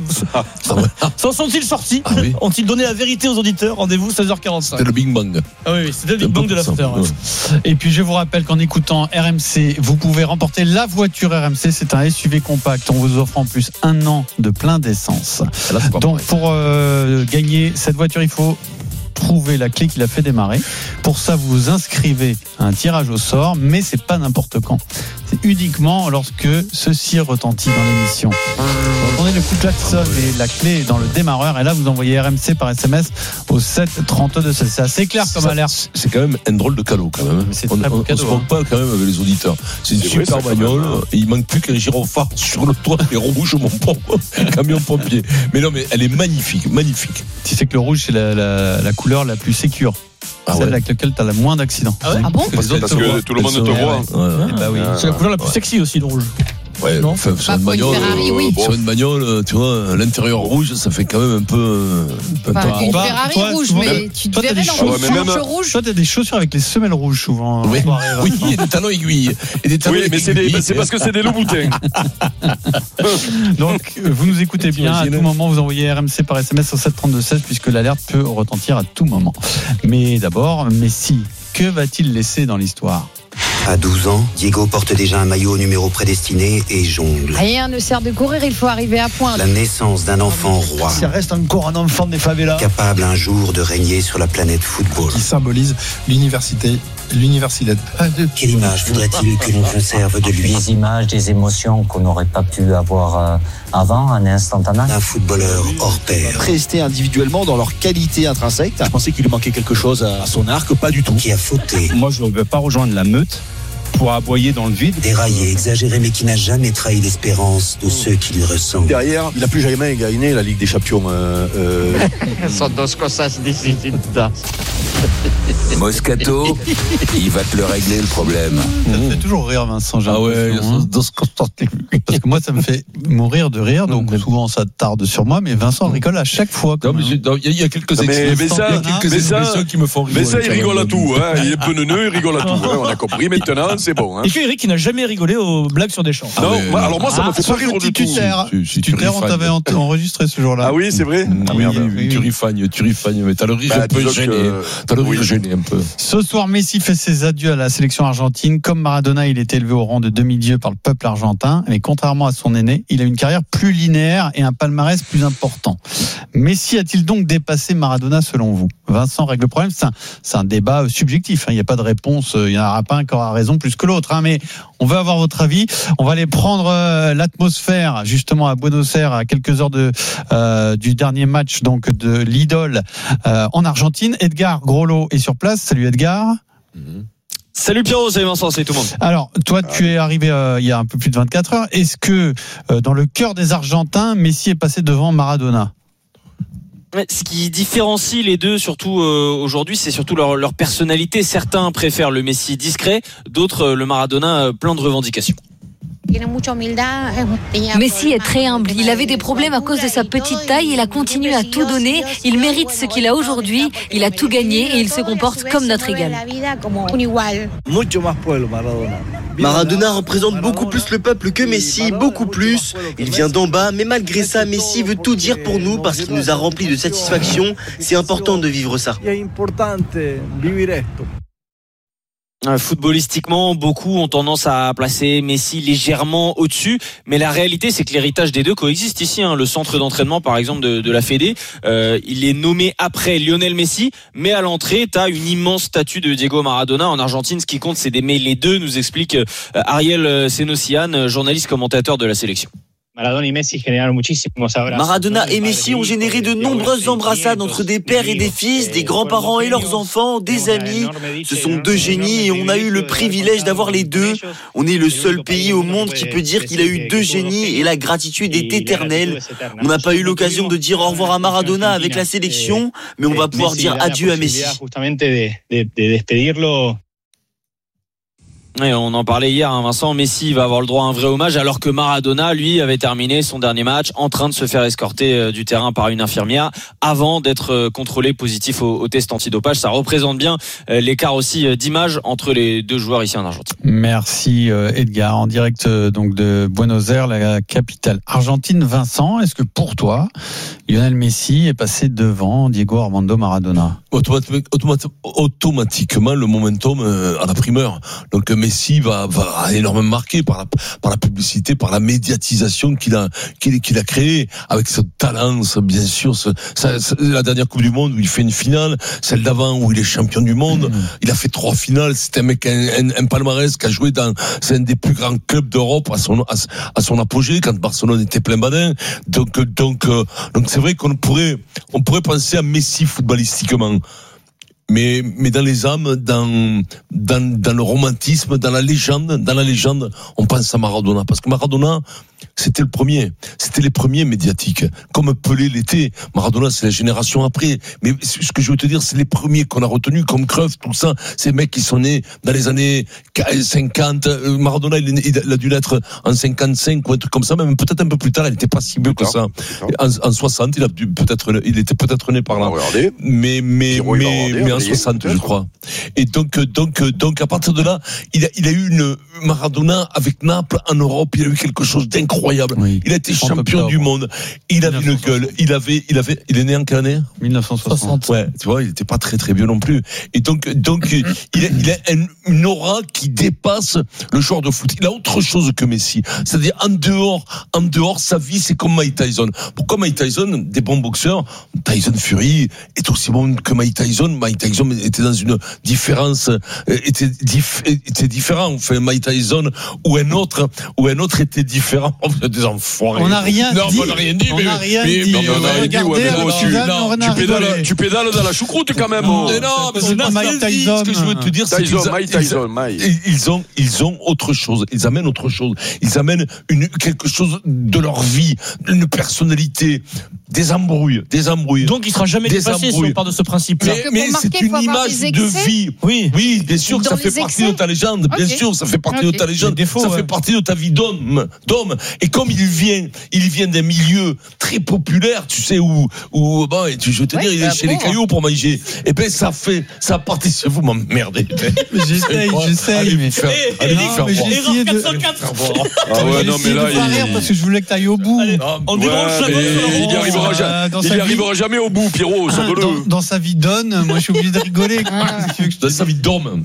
[SPEAKER 1] S'en sont-ils sortis?
[SPEAKER 6] Ah oui.
[SPEAKER 1] Ont-ils donné la vérité aux auditeurs? Rendez-vous seize heures quarante-cinq.
[SPEAKER 6] C'était le Big Bang.
[SPEAKER 1] Ah oui, oui, c'était le
[SPEAKER 6] C'est un
[SPEAKER 1] Big
[SPEAKER 6] peu
[SPEAKER 1] Bang de
[SPEAKER 6] plus
[SPEAKER 1] l'after.
[SPEAKER 6] simple,
[SPEAKER 1] ouais.
[SPEAKER 6] ouais.
[SPEAKER 5] Et puis je vous rappelle qu'en écoutant R M C, vous pouvez remporter la voiture R M C. C'est un S U V compact. On vous offre en plus un an de plein d'essence.
[SPEAKER 6] Là, c'est pas
[SPEAKER 5] Donc
[SPEAKER 6] pareil.
[SPEAKER 5] pour euh, gagner cette voiture, il faut trouver la clé qui l'a fait démarrer. Pour ça, vous vous inscrivez à un tirage au sort, mais c'est pas n'importe quand. C'est uniquement lorsque ceci retentit dans l'émission. Vous entendez le coup de klaxon et la clé est dans le démarreur, et là vous envoyez R M C par S M S au sept trente-deux. C'est assez clair comme
[SPEAKER 6] Ça,
[SPEAKER 5] alerte.
[SPEAKER 6] C'est quand même un drôle de cadeau quand même.
[SPEAKER 5] c'est
[SPEAKER 6] On
[SPEAKER 5] très beau
[SPEAKER 6] ne
[SPEAKER 5] cadeau,
[SPEAKER 6] se
[SPEAKER 5] hein.
[SPEAKER 6] trompe pas quand même avec les auditeurs. C'est une
[SPEAKER 21] C'est vrai,
[SPEAKER 6] super
[SPEAKER 21] ça, quand
[SPEAKER 6] bagnole.
[SPEAKER 21] même.
[SPEAKER 6] Et il manque plus qu'un gyrophare sur le toit et rouge mon pauvre camion pompier. Mais non, mais elle est magnifique, magnifique.
[SPEAKER 5] Tu sais que le rouge c'est la, la, la couleur la plus sécure.
[SPEAKER 6] Ah
[SPEAKER 5] Celle
[SPEAKER 6] ouais.
[SPEAKER 5] avec laquelle tu as le moins d'accidents.
[SPEAKER 1] Ah ouais
[SPEAKER 2] Ah bon?
[SPEAKER 6] Parce
[SPEAKER 21] Parce que tout le monde te voit.
[SPEAKER 5] Eh ben oui.
[SPEAKER 1] C'est la couleur la plus sexy aussi, le rouge.
[SPEAKER 6] Ouais,
[SPEAKER 1] Non.
[SPEAKER 6] enfin, sur
[SPEAKER 2] Bah,
[SPEAKER 6] une
[SPEAKER 2] pour une
[SPEAKER 6] bagnole,
[SPEAKER 2] Ferrari, oui.
[SPEAKER 6] euh, sur une bagnole, tu vois, l'intérieur rouge, ça fait quand même un peu. euh, un peu-
[SPEAKER 2] Enfin, une
[SPEAKER 5] Toi,
[SPEAKER 2] Ferrari
[SPEAKER 5] toi,
[SPEAKER 2] rouge,
[SPEAKER 5] souvent,
[SPEAKER 2] mais tu te
[SPEAKER 5] toi, t'as
[SPEAKER 2] verrais
[SPEAKER 5] des
[SPEAKER 2] dans
[SPEAKER 5] chaussures-
[SPEAKER 2] une
[SPEAKER 21] Ouais, mais même-
[SPEAKER 2] planche rouge.
[SPEAKER 5] Toi, t'as des chaussures avec les semelles rouges souvent.
[SPEAKER 6] Oui,
[SPEAKER 5] en soirée,
[SPEAKER 6] oui,
[SPEAKER 5] Vincent.
[SPEAKER 6] et des talons aiguilles. Et des talons
[SPEAKER 21] Oui, mais c'est des-
[SPEAKER 6] aiguilles.
[SPEAKER 21] c'est parce que c'est des Louboutins.
[SPEAKER 5] Donc, euh, vous nous écoutez bien. À
[SPEAKER 6] T'imagines
[SPEAKER 5] tout moment, vous envoyez R M C par S M S au sept trente-deux seize puisque l'alerte peut retentir à tout moment. Mais d'abord, Messi, que va-t-il laisser dans l'histoire?
[SPEAKER 9] À douze ans, Diego porte déjà un maillot au numéro prédestiné et jongle.
[SPEAKER 2] Rien ne sert de courir, il faut arriver à point.
[SPEAKER 9] La naissance d'un enfant roi,
[SPEAKER 10] Ça reste encore un enfant des favelas
[SPEAKER 9] capable un jour de régner sur la planète football.
[SPEAKER 10] qui symbolise l'université, l'université.
[SPEAKER 9] Quelle image faudrait-il que l'on conserve de lui?
[SPEAKER 12] Des images, des émotions qu'on n'aurait pas pu avoir euh, avant, un instantané.
[SPEAKER 9] Un footballeur hors pair.
[SPEAKER 10] Restés individuellement dans leur qualité intrinsèque. Je pensais qu'il lui manquait quelque chose à son arc, pas du tout.
[SPEAKER 9] Qui a fauté,
[SPEAKER 25] Moi, je ne veux pas rejoindre la meute pour aboyer dans le vide.
[SPEAKER 9] déraillé, exagéré, mais qui n'a jamais trahi l'espérance de ceux qui lui ressemblent.
[SPEAKER 10] Derrière, il n'a plus jamais gagné la Ligue des Champions. Euh, euh...
[SPEAKER 4] Moscato, il va te le régler le problème.
[SPEAKER 5] Ça me fait toujours rire, Vincent. j'ai
[SPEAKER 6] Ah ouais,
[SPEAKER 5] l'impression, hein.
[SPEAKER 6] dans ce constat.
[SPEAKER 5] Parce que moi, ça me fait mourir de rire, donc souvent ça tarde sur moi, mais Vincent rigole à chaque fois.
[SPEAKER 6] Non, mais j'ai- non, Il y, a- il y a quelques
[SPEAKER 21] Non, mais-
[SPEAKER 6] expressions-
[SPEAKER 21] mais ça-
[SPEAKER 6] il y a quelques
[SPEAKER 21] mais ça-
[SPEAKER 6] expressions qui me font rigoler.
[SPEAKER 21] Mais ça, il
[SPEAKER 6] quand même.
[SPEAKER 21] rigole à tout. Hein. Il est peu neuneux, il rigole à tout. Hein. On a compris maintenant, c'est bon. Hein.
[SPEAKER 1] Et que Eric, qui n'a jamais rigolé aux blagues sur Deschamps.
[SPEAKER 21] Non,
[SPEAKER 6] mais-
[SPEAKER 21] moi, alors moi, ça
[SPEAKER 5] Ah,
[SPEAKER 21] me fait pas
[SPEAKER 5] sauf
[SPEAKER 21] rire
[SPEAKER 5] que
[SPEAKER 21] du
[SPEAKER 5] tu
[SPEAKER 21] tout.
[SPEAKER 5] taires.
[SPEAKER 6] Si- si
[SPEAKER 5] Tu
[SPEAKER 6] tu
[SPEAKER 5] t'es, on
[SPEAKER 6] rifagnes.
[SPEAKER 5] t'avait en- enregistré ce jour-là.
[SPEAKER 21] Ah oui, c'est vrai.
[SPEAKER 6] Oui,
[SPEAKER 21] Ah, merde.
[SPEAKER 6] oui,
[SPEAKER 5] oui.
[SPEAKER 6] tu rifagnes, tu rifagnes, mais t'as le rire
[SPEAKER 21] Bah,
[SPEAKER 6] un peu
[SPEAKER 21] disons
[SPEAKER 6] gêné.
[SPEAKER 21] que-
[SPEAKER 6] T'as le rire
[SPEAKER 21] oui.
[SPEAKER 6] gêné un peu.
[SPEAKER 5] Ce soir, Messi fait ses adieux à la sélection argentine. Comme Maradona, il est élevé au rang de demi-dieu par le peuple argentin. Mais contrairement à son aîné, il a une carrière plus linéaire et un palmarès plus important. Messi a-t-il donc dépassé Maradona selon vous? Vincent règle le problème. C'est un, c'est un débat euh, subjectif. hein. Il n'y a pas de réponse. Il n'y en aura pas un qui aura raison plus que l'autre. hein. Mais on veut avoir votre avis. On va aller prendre euh, l'atmosphère justement à Buenos Aires à quelques heures de, euh, du dernier match donc de l'idole euh, en Argentine. Edgar Grollo est sur place. Salut Edgar.
[SPEAKER 26] Salut Pierrot, salut Vincent, salut tout le monde.
[SPEAKER 5] Alors, toi, tu es arrivé euh, il y a un peu plus de vingt-quatre heures. Est-ce que, euh, dans le cœur des Argentins, Messi est passé devant Maradona?
[SPEAKER 26] Ce qui différencie les deux, surtout euh, aujourd'hui, c'est surtout leur, leur personnalité. Certains préfèrent le Messi discret, d'autres euh, le Maradona euh, plein de revendications.
[SPEAKER 27] Messi est très humble. Il avait des problèmes à cause de sa petite taille. Il a continué à tout donner. Il mérite ce qu'il a aujourd'hui. Il a tout gagné et il se comporte comme notre égal.
[SPEAKER 28] Maradona représente beaucoup plus le peuple que Messi, beaucoup plus. Il vient d'en bas, mais malgré ça, Messi veut tout dire pour nous parce qu'il nous a remplis de satisfaction. C'est important de vivre ça.
[SPEAKER 26] Footballistiquement, beaucoup ont tendance à placer Messi légèrement au-dessus, mais la réalité, c'est que l'héritage des deux coexiste ici. Hein. Le centre d'entraînement, par exemple, de, de la Fédé, euh, il est nommé après Lionel Messi, mais à l'entrée, t'as une immense statue de Diego Maradona. En Argentine, ce qui compte, c'est d'aimer les deux, nous explique euh, Ariel Senosian, journaliste commentateur de la sélection.
[SPEAKER 28] Maradona et Messi ont généré de nombreuses embrassades entre des pères et des fils, des grands-parents et leurs enfants, des amis. Ce sont deux génies et on a eu le privilège d'avoir les deux. On est le seul pays au monde qui peut dire qu'il a eu deux génies et la gratitude est éternelle. On n'a pas eu l'occasion de dire au revoir à Maradona avec la sélection, mais on va pouvoir dire adieu à Messi.
[SPEAKER 26] Et on en parlait hier, hein, Vincent. Messi va avoir le droit à un vrai hommage, alors que Maradona, lui, avait terminé son dernier match en train de se faire escorter euh, du terrain par une infirmière avant d'être euh, contrôlé positif au, au test antidopage. Ça représente bien euh, l'écart aussi euh, d'image entre les deux joueurs ici en Argentine.
[SPEAKER 5] Merci euh, Edgar, en direct euh, donc de Buenos Aires, la capitale argentine. Vincent, est-ce que pour toi, Lionel Messi est passé devant Diego Armando Maradona?
[SPEAKER 6] Automatique, automatique, automatiquement, le momentum euh, à la primeur. Donc Messi va, va énormément marqué par la, par la publicité, par la médiatisation qu'il a, qu'il, qu'il a créée, avec ce talent, ça, bien sûr. Ce, ça, ça, la dernière Coupe du Monde où il fait une finale, celle d'avant où il est champion du monde, mmh. il a fait trois finales. C'était un mec, un, un, un palmarès qui a joué dans, c'est un des plus grands clubs d'Europe à son, à, à son apogée quand Barcelone était plein badin. Donc, donc, euh, donc c'est vrai qu'on pourrait, on pourrait penser à Messi footballistiquement. Mais, mais dans les âmes, dans, dans, dans le romantisme, dans la légende, dans la légende, on pense à Maradona. Parce que Maradona, c'était le premier. C'était les premiers médiatiques. Comme Pelé l'était. Maradona, c'est la génération après. Mais ce que je veux te dire, c'est les premiers qu'on a retenus, comme Cruyff, tout ça. Ces mecs qui sont nés dans les années cinquante. Maradona, il, est, il a dû naître en cinquante-cinq ou un truc comme ça. Même peut-être un peu plus tard, il n'était pas si vieux que ça. En, en soixante, il a dû peut-être, il était peut-être né par là. Mais, mais, mais, mais en soixante, je crois. Et donc, donc, donc, à partir de là, il a, il a eu une Maradona avec Naples en Europe. Il a eu quelque chose d'incroyable. Oui. Il a été champion du monde. Il avait une gueule. Il avait, il avait, il est né en quelle année?
[SPEAKER 5] dix-neuf cent soixante.
[SPEAKER 6] Ouais, tu vois, il était pas très très vieux non plus. Et donc, donc, il a, il a une, une aura qui dépasse le joueur de foot. Il a autre chose que Messi. C'est-à-dire, en dehors, en dehors, sa vie, c'est comme Mike Tyson. Pourquoi Mike Tyson, des bons boxeurs, Tyson Fury est aussi bon que Mike Tyson. Mike Tyson était dans une différence, était, dif, était différent. Enfin, Mike Tyson ou un autre, ou un autre était différent. Oh, vous êtes des enfoirés.
[SPEAKER 5] On n'a rien
[SPEAKER 6] non,
[SPEAKER 5] dit.
[SPEAKER 6] On n'a rien dit.
[SPEAKER 5] On
[SPEAKER 6] mais,
[SPEAKER 5] n'a rien
[SPEAKER 6] mais,
[SPEAKER 5] dit.
[SPEAKER 6] Mais, mais on n'a rien dit. Ouais, mais
[SPEAKER 5] alors,
[SPEAKER 6] tu,
[SPEAKER 5] Suzanne,
[SPEAKER 6] non,
[SPEAKER 5] on
[SPEAKER 6] tu, pédales, tu pédales dans la choucroute quand même.
[SPEAKER 5] Non,
[SPEAKER 6] mais non, mais c'est pas Mike Tyson. Ce que je veux te dire, c'est
[SPEAKER 21] Tyson,
[SPEAKER 6] qu'ils
[SPEAKER 21] Mike Tyson, Mike.
[SPEAKER 6] Ils ont, ils ont autre chose. Ils amènent autre chose. Ils amènent une, quelque chose de leur vie, une personnalité, des embrouilles, des embrouilles.
[SPEAKER 1] Donc il sera jamais dépassé si on part de ce principe-là.
[SPEAKER 6] Mais, mais c'est une image de vie. Oui, oui, bien sûr que ça fait partie de ta légende. Bien sûr, ça fait partie de ta légende. Ça fait partie de ta vie d'homme, d'homme. Et comme il vient, il vient d'un milieu très populaire, tu sais, où, où, bon, je vais te dire, il est chez les cailloux pour manger. Et ben, ça fait, ça participe, vous m'emmerdez.
[SPEAKER 5] J'essaye, j'essaye, mais
[SPEAKER 6] faire, allez vous faire voir.
[SPEAKER 1] Erreur quatre cent quatre.
[SPEAKER 21] Ah ouais, non, mais là,
[SPEAKER 5] il rire parce que je voulais que t'ailles au bout.
[SPEAKER 1] On débranche
[SPEAKER 21] il n'y arrivera jamais. Il n'y arrivera jamais au bout, Pierrot.
[SPEAKER 5] Dans sa vie d'homme, moi, je suis obligé de rigoler.
[SPEAKER 6] Dans sa vie d'homme.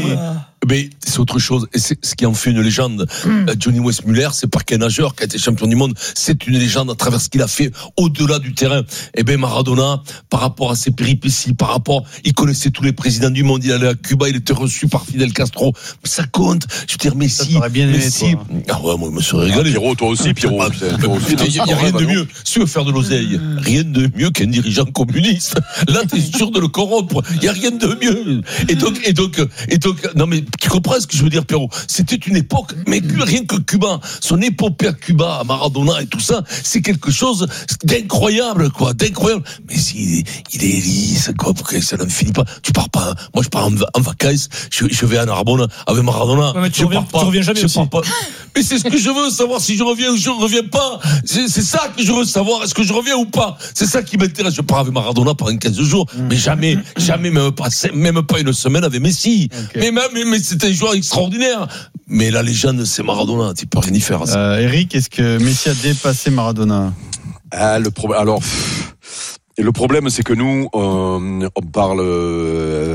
[SPEAKER 6] Mais c'est autre chose. Et c'est ce qui en fait une légende. Mm. Johnny Weissmuller, c'est pas qu'un nageur qui a été champion du monde. C'est une légende à travers ce qu'il a fait au-delà du terrain. Et ben, Maradona, par rapport à ses péripéties, par rapport, il connaissait tous les présidents du monde. Il allait à Cuba, il était reçu par Fidel Castro. Mais ça compte. Je veux dire, Messi.
[SPEAKER 5] Bien aimé,
[SPEAKER 6] Messi.
[SPEAKER 5] toi.
[SPEAKER 6] Ah ouais, moi, je me serais régalé.
[SPEAKER 21] Ah, Pierrot, toi aussi, Pierrot.
[SPEAKER 6] Il n'y a, a rien de mieux. Si tu veux faire de l'oseille, rien de mieux qu'un dirigeant communiste. Là, t'es sûr de le corrompre. Il n'y a rien de mieux. Et donc, et donc, et donc, non, mais tu comprends ce que je veux dire, Pierrot? C'était une époque, mais rien que Cuba, son épopée à Cuba, à Maradona et tout ça, c'est quelque chose d'incroyable, quoi, d'incroyable. Mais si, il est lisse, quoi, pour que ça ne finit pas. Tu pars pas, moi je pars en, en vacances, je, je vais à Narbonne avec Maradona.
[SPEAKER 1] Ouais, mais tu
[SPEAKER 6] je
[SPEAKER 1] reviens,
[SPEAKER 6] pars pas.
[SPEAKER 1] Tu reviens jamais
[SPEAKER 6] je
[SPEAKER 1] aussi.
[SPEAKER 6] pars pas. Mais c'est ce que je veux savoir, si je reviens ou je ne reviens pas. C'est, c'est ça que je veux savoir, est-ce que je reviens ou pas? C'est ça qui m'intéresse. Je pars avec Maradona pendant quinze jours, mmh. mais jamais, jamais, même pas, même pas une semaine avec Messi. Okay. Mais même, mais, mais c'était un joueur extraordinaire. Mais la légende, c'est Maradona. Tu peux rien y faire.
[SPEAKER 5] Euh, Eric, est-ce que Messi a dépassé Maradona?
[SPEAKER 21] Ah, le problème. Alors. Et le problème, c'est que nous, euh, on parle euh,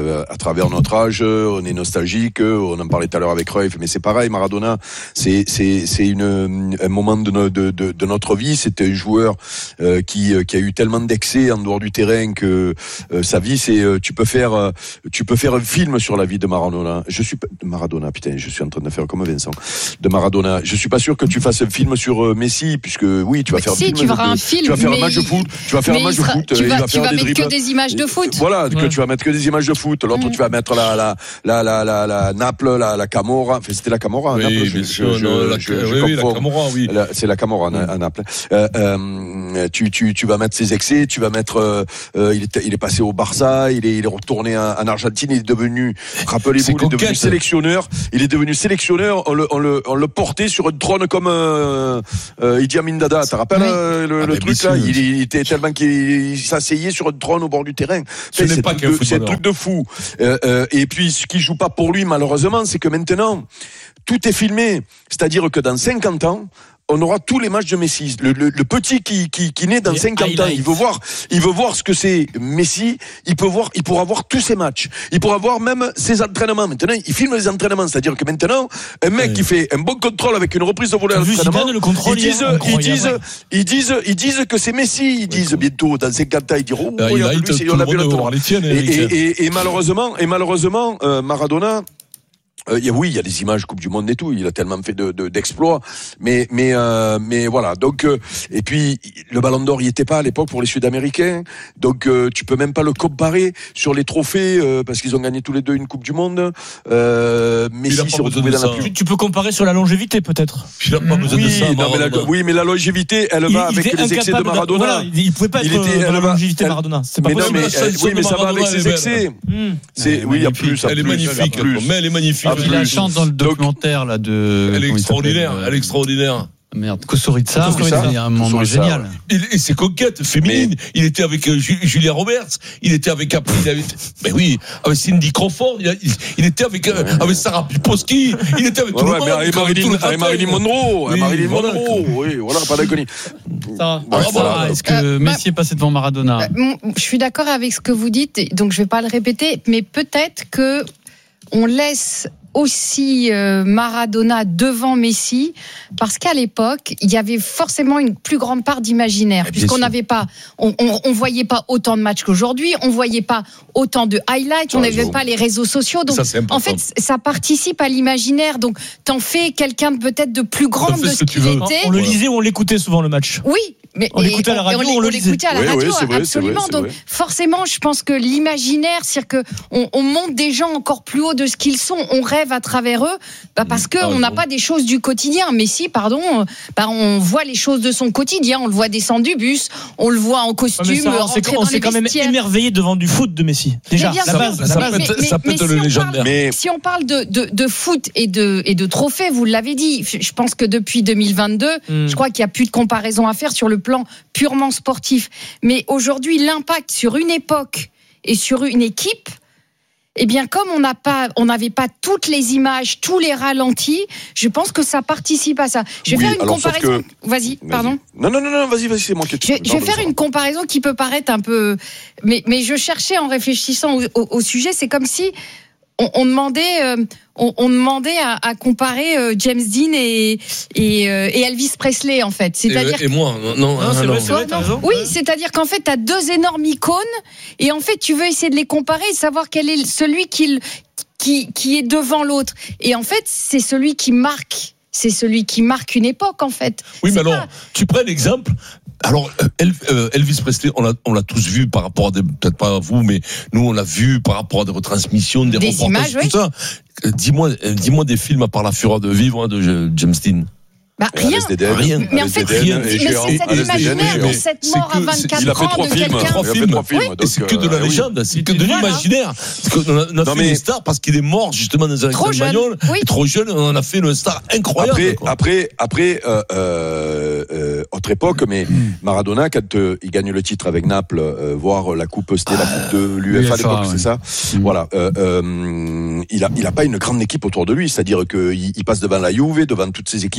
[SPEAKER 21] euh, à travers notre âge, on est nostalgique, on en parlait tout à l'heure avec Cruyff, mais c'est pareil, Maradona, c'est c'est c'est une un moment de no, de, de de notre vie, c'était un joueur euh, qui qui a eu tellement d'excès en dehors du terrain que euh, sa vie c'est euh, tu peux faire euh, tu peux faire un film sur la vie de Maradona. Je suis Maradona, putain, je suis en train de faire comme Vincent de Maradona. Je suis pas sûr que tu fasses un film sur euh, Messi, puisque oui, tu vas
[SPEAKER 2] mais
[SPEAKER 21] faire
[SPEAKER 2] si,
[SPEAKER 21] un film,
[SPEAKER 2] tu feras
[SPEAKER 21] de,
[SPEAKER 2] un film,
[SPEAKER 21] tu vas faire un
[SPEAKER 2] mais
[SPEAKER 21] match de foot, tu vas faire un match
[SPEAKER 2] sera,
[SPEAKER 21] de foot,
[SPEAKER 2] tu
[SPEAKER 21] il
[SPEAKER 2] vas,
[SPEAKER 21] va
[SPEAKER 2] tu
[SPEAKER 21] faire
[SPEAKER 2] vas
[SPEAKER 21] des
[SPEAKER 2] mettre
[SPEAKER 21] dribbles.
[SPEAKER 2] que des images de foot.
[SPEAKER 21] Voilà,
[SPEAKER 2] ouais.
[SPEAKER 21] que tu vas mettre que des images de foot. L'autre, mmh. tu vas mettre la la la la la, la Naples, la, la Camorra. Enfin, c'était la Camorra.
[SPEAKER 6] Oui,
[SPEAKER 21] Naples,
[SPEAKER 6] je,
[SPEAKER 21] je, je,
[SPEAKER 6] non, la,
[SPEAKER 21] je,
[SPEAKER 6] oui,
[SPEAKER 21] je
[SPEAKER 6] oui, la Camorra, oui.
[SPEAKER 21] La, c'est la Camorra mmh. à Naples. Euh, euh, tu tu tu vas mettre ses excès. Tu vas mettre. Euh, il est il est passé au Barça. Il est il est retourné en, en Argentine. Il est devenu. Rappelez-vous, il est devenu sélectionneur. Il est devenu sélectionneur. On le on le on le portait sur un trône comme euh, euh, Idi Amin Dada. Tu te rappelles oui. euh, le, ah, le truc là? Il, il était tellement qu'il s'asseyait sur un trône au bord du terrain.
[SPEAKER 6] Ce n'est pas qu'un
[SPEAKER 21] c'est un truc de fou. Euh, euh, et puis ce qui joue pas pour lui malheureusement, c'est que maintenant tout est filmé. C'est-à-dire que dans cinquante ans, on aura tous les matchs de Messi. Le, le, le petit qui, qui, qui naît dans les cinquante ans, il veut voir, il veut voir ce que c'est Messi. Il peut voir, il pourra voir tous ses matchs. Il pourra voir même ses entraînements. Maintenant, il filme les entraînements. C'est-à-dire que maintenant, un mec oui. qui fait un bon contrôle avec une reprise de volée à l'entraînement, ils disent, ils disent, ils disent, ils disent que c'est Messi. Ils disent bientôt, dans cinquante ans, ils diront, oh, regarde lui, c'est, on a vu l'entraînement. Et, et, et, et malheureusement, et malheureusement, euh, Maradona, Euh, y a, oui, il y a des images Coupe du Monde et tout. Il a tellement fait de, de, d'exploits, mais mais euh, mais voilà. Donc euh, et puis le Ballon d'Or, il était pas à l'époque pour les Sud-Américains. Donc euh, tu peux même pas le comparer sur les trophées euh, parce qu'ils ont gagné tous les deux une Coupe du Monde. Euh, Messi s'est retrouvé dans la plus...
[SPEAKER 1] tu, tu peux comparer sur la longévité peut-être.
[SPEAKER 6] Il n'a pas mmh. besoin
[SPEAKER 21] oui,
[SPEAKER 6] de ça.
[SPEAKER 21] Non, mais la, oui, mais la longévité, elle va il, avec il les excès de Maradona.
[SPEAKER 1] Voilà, il pouvait pas être il était, dans la longévité de Maradona. C'est pas
[SPEAKER 21] mais
[SPEAKER 1] possible.
[SPEAKER 21] Non, mais, elle, oui, mais ça va avec ses excès.
[SPEAKER 6] Mmh.
[SPEAKER 21] C'est oui, il y a plus.
[SPEAKER 6] Elle est magnifique. Mais elle est magnifique.
[SPEAKER 5] Il la chante dans le documentaire là de.
[SPEAKER 6] Elle est extraordinaire. Elle est extraordinaire.
[SPEAKER 5] Merde, Kusturica, il y a un moment génial.
[SPEAKER 6] Et c'est coquette, féminine. Mais... Il était avec euh, Julia Roberts, il était avec, il avait, mais oui, avec Cindy Crawford, il, a, il, il était avec, euh, ouais. avec Sarah Piposki, il était avec ouais, tout
[SPEAKER 21] ouais,
[SPEAKER 6] le monde.
[SPEAKER 21] Avec Marilyn, avec Marilyn Monroe, oui, Marilyn voilà, Monroe, oui, voilà, pas d'inconnu.
[SPEAKER 5] Ça va. Bon, voilà. Est-ce que euh, Messi bah, est passé devant Maradona?
[SPEAKER 2] euh, Je suis d'accord avec ce que vous dites, donc je vais pas le répéter, mais peut-être que on laisse aussi euh, Maradona devant Messi parce qu'à l'époque il y avait forcément une plus grande part d'imaginaire et puisqu'on n'avait pas on, on, on voyait pas autant de matchs qu'aujourd'hui, on voyait pas autant de highlights, on n'avait pas les réseaux sociaux, donc ça, en fait ça participe à l'imaginaire, donc t'en fais quelqu'un de peut-être de plus grand de ce qu'il était.
[SPEAKER 1] On le lisait ou on l'écoutait souvent le match.
[SPEAKER 2] Oui, mais
[SPEAKER 1] on l'écoutait à la radio, on, on, on le l'écoutait
[SPEAKER 2] à la
[SPEAKER 21] oui,
[SPEAKER 2] radio,
[SPEAKER 21] oui, c'est vrai,
[SPEAKER 2] absolument.
[SPEAKER 21] C'est vrai, c'est
[SPEAKER 2] donc forcément, je pense que l'imaginaire, c'est-à-dire que on, on monte des gens encore plus haut de ce qu'ils sont, on rêve à travers eux, bah parce que ah, on n'a pas des choses du quotidien. Messi, pardon, bah on voit les choses de son quotidien, on le voit descendre du bus, on le voit en costume,
[SPEAKER 1] ouais, ça,
[SPEAKER 2] rentrer
[SPEAKER 1] on
[SPEAKER 2] dans
[SPEAKER 1] s'est quand même
[SPEAKER 2] vestiaires.
[SPEAKER 1] émerveillé devant du foot de Messi. Déjà, la base,
[SPEAKER 6] ça,
[SPEAKER 1] la base.
[SPEAKER 6] Peut,
[SPEAKER 2] mais,
[SPEAKER 6] ça peut
[SPEAKER 2] mais,
[SPEAKER 6] être
[SPEAKER 2] mais
[SPEAKER 6] le
[SPEAKER 2] si
[SPEAKER 6] légendaire.
[SPEAKER 2] Mais si on parle de, de, de foot et de, et de trophées, vous l'avez dit, je pense que depuis deux mille vingt-deux, mm. je crois qu'il n'y a plus de comparaison à faire sur le plan purement sportif. Mais aujourd'hui, l'impact sur une époque et sur une équipe, eh bien, comme on n'a pas, on n'avait pas toutes les images, tous les ralentis, je pense que ça participe à ça. Je vais
[SPEAKER 21] oui,
[SPEAKER 2] faire une
[SPEAKER 21] alors,
[SPEAKER 2] comparaison.
[SPEAKER 21] Que...
[SPEAKER 2] Vas-y, vas-y, pardon.
[SPEAKER 21] Non, non, non, non, vas-y, vas-y, c'est moi qui.
[SPEAKER 2] Je, je vais faire une comparaison qui peut paraître un peu, mais, mais je cherchais en réfléchissant au, au, au sujet, c'est comme si on, on demandait, euh, on, on demandait à, à comparer euh, James Dean et, et, euh, et Elvis Presley en fait.
[SPEAKER 6] C'est-à-dire et, et moi, non, non, non,
[SPEAKER 1] c'est
[SPEAKER 6] non,
[SPEAKER 1] vrai, c'est vrai, t'as raison.
[SPEAKER 2] Oui, c'est-à-dire qu'en fait, t'as deux énormes icônes et en fait, tu veux essayer de les comparer et savoir quel est celui qui qui qui est devant l'autre. Et en fait, c'est celui qui marque. C'est celui qui marque une époque, en fait.
[SPEAKER 6] Oui,
[SPEAKER 2] c'est
[SPEAKER 6] mais
[SPEAKER 2] pas...
[SPEAKER 6] alors, tu prends l'exemple. Alors, Elvis Presley, on l'a, on l'a tous vu par rapport à des, peut-être pas à vous, mais nous, on l'a vu par rapport à des retransmissions, des,
[SPEAKER 2] des
[SPEAKER 6] reportages,
[SPEAKER 2] images,
[SPEAKER 6] tout
[SPEAKER 2] oui.
[SPEAKER 6] ça. Dis-moi, dis-moi des films à part La Fureur de vivre hein, de James Dean.
[SPEAKER 2] Bah, rien.
[SPEAKER 6] rien.
[SPEAKER 2] Mais en fait, rien. Mais c'est cet imaginaire de cette mort à vingt-quatre ans de quelqu'un.
[SPEAKER 6] Trois films, trois films. Et c'est que de la légende, c'est que de l'imaginaire. On a fait une star parce qu'il est mort justement dans un accident de bagnole. Trop jeune, on en a fait une star incroyable.
[SPEAKER 21] Après, après, après, autre époque, mais Maradona, quand il gagne le titre avec Naples, voire la coupe, c'était la coupe de l'U E F A à l'époque, c'est ça. Voilà. Il a, il a pas une grande équipe autour de lui, c'est-à-dire qu'il passe devant la Juve, devant toutes ses équipes, le Milan.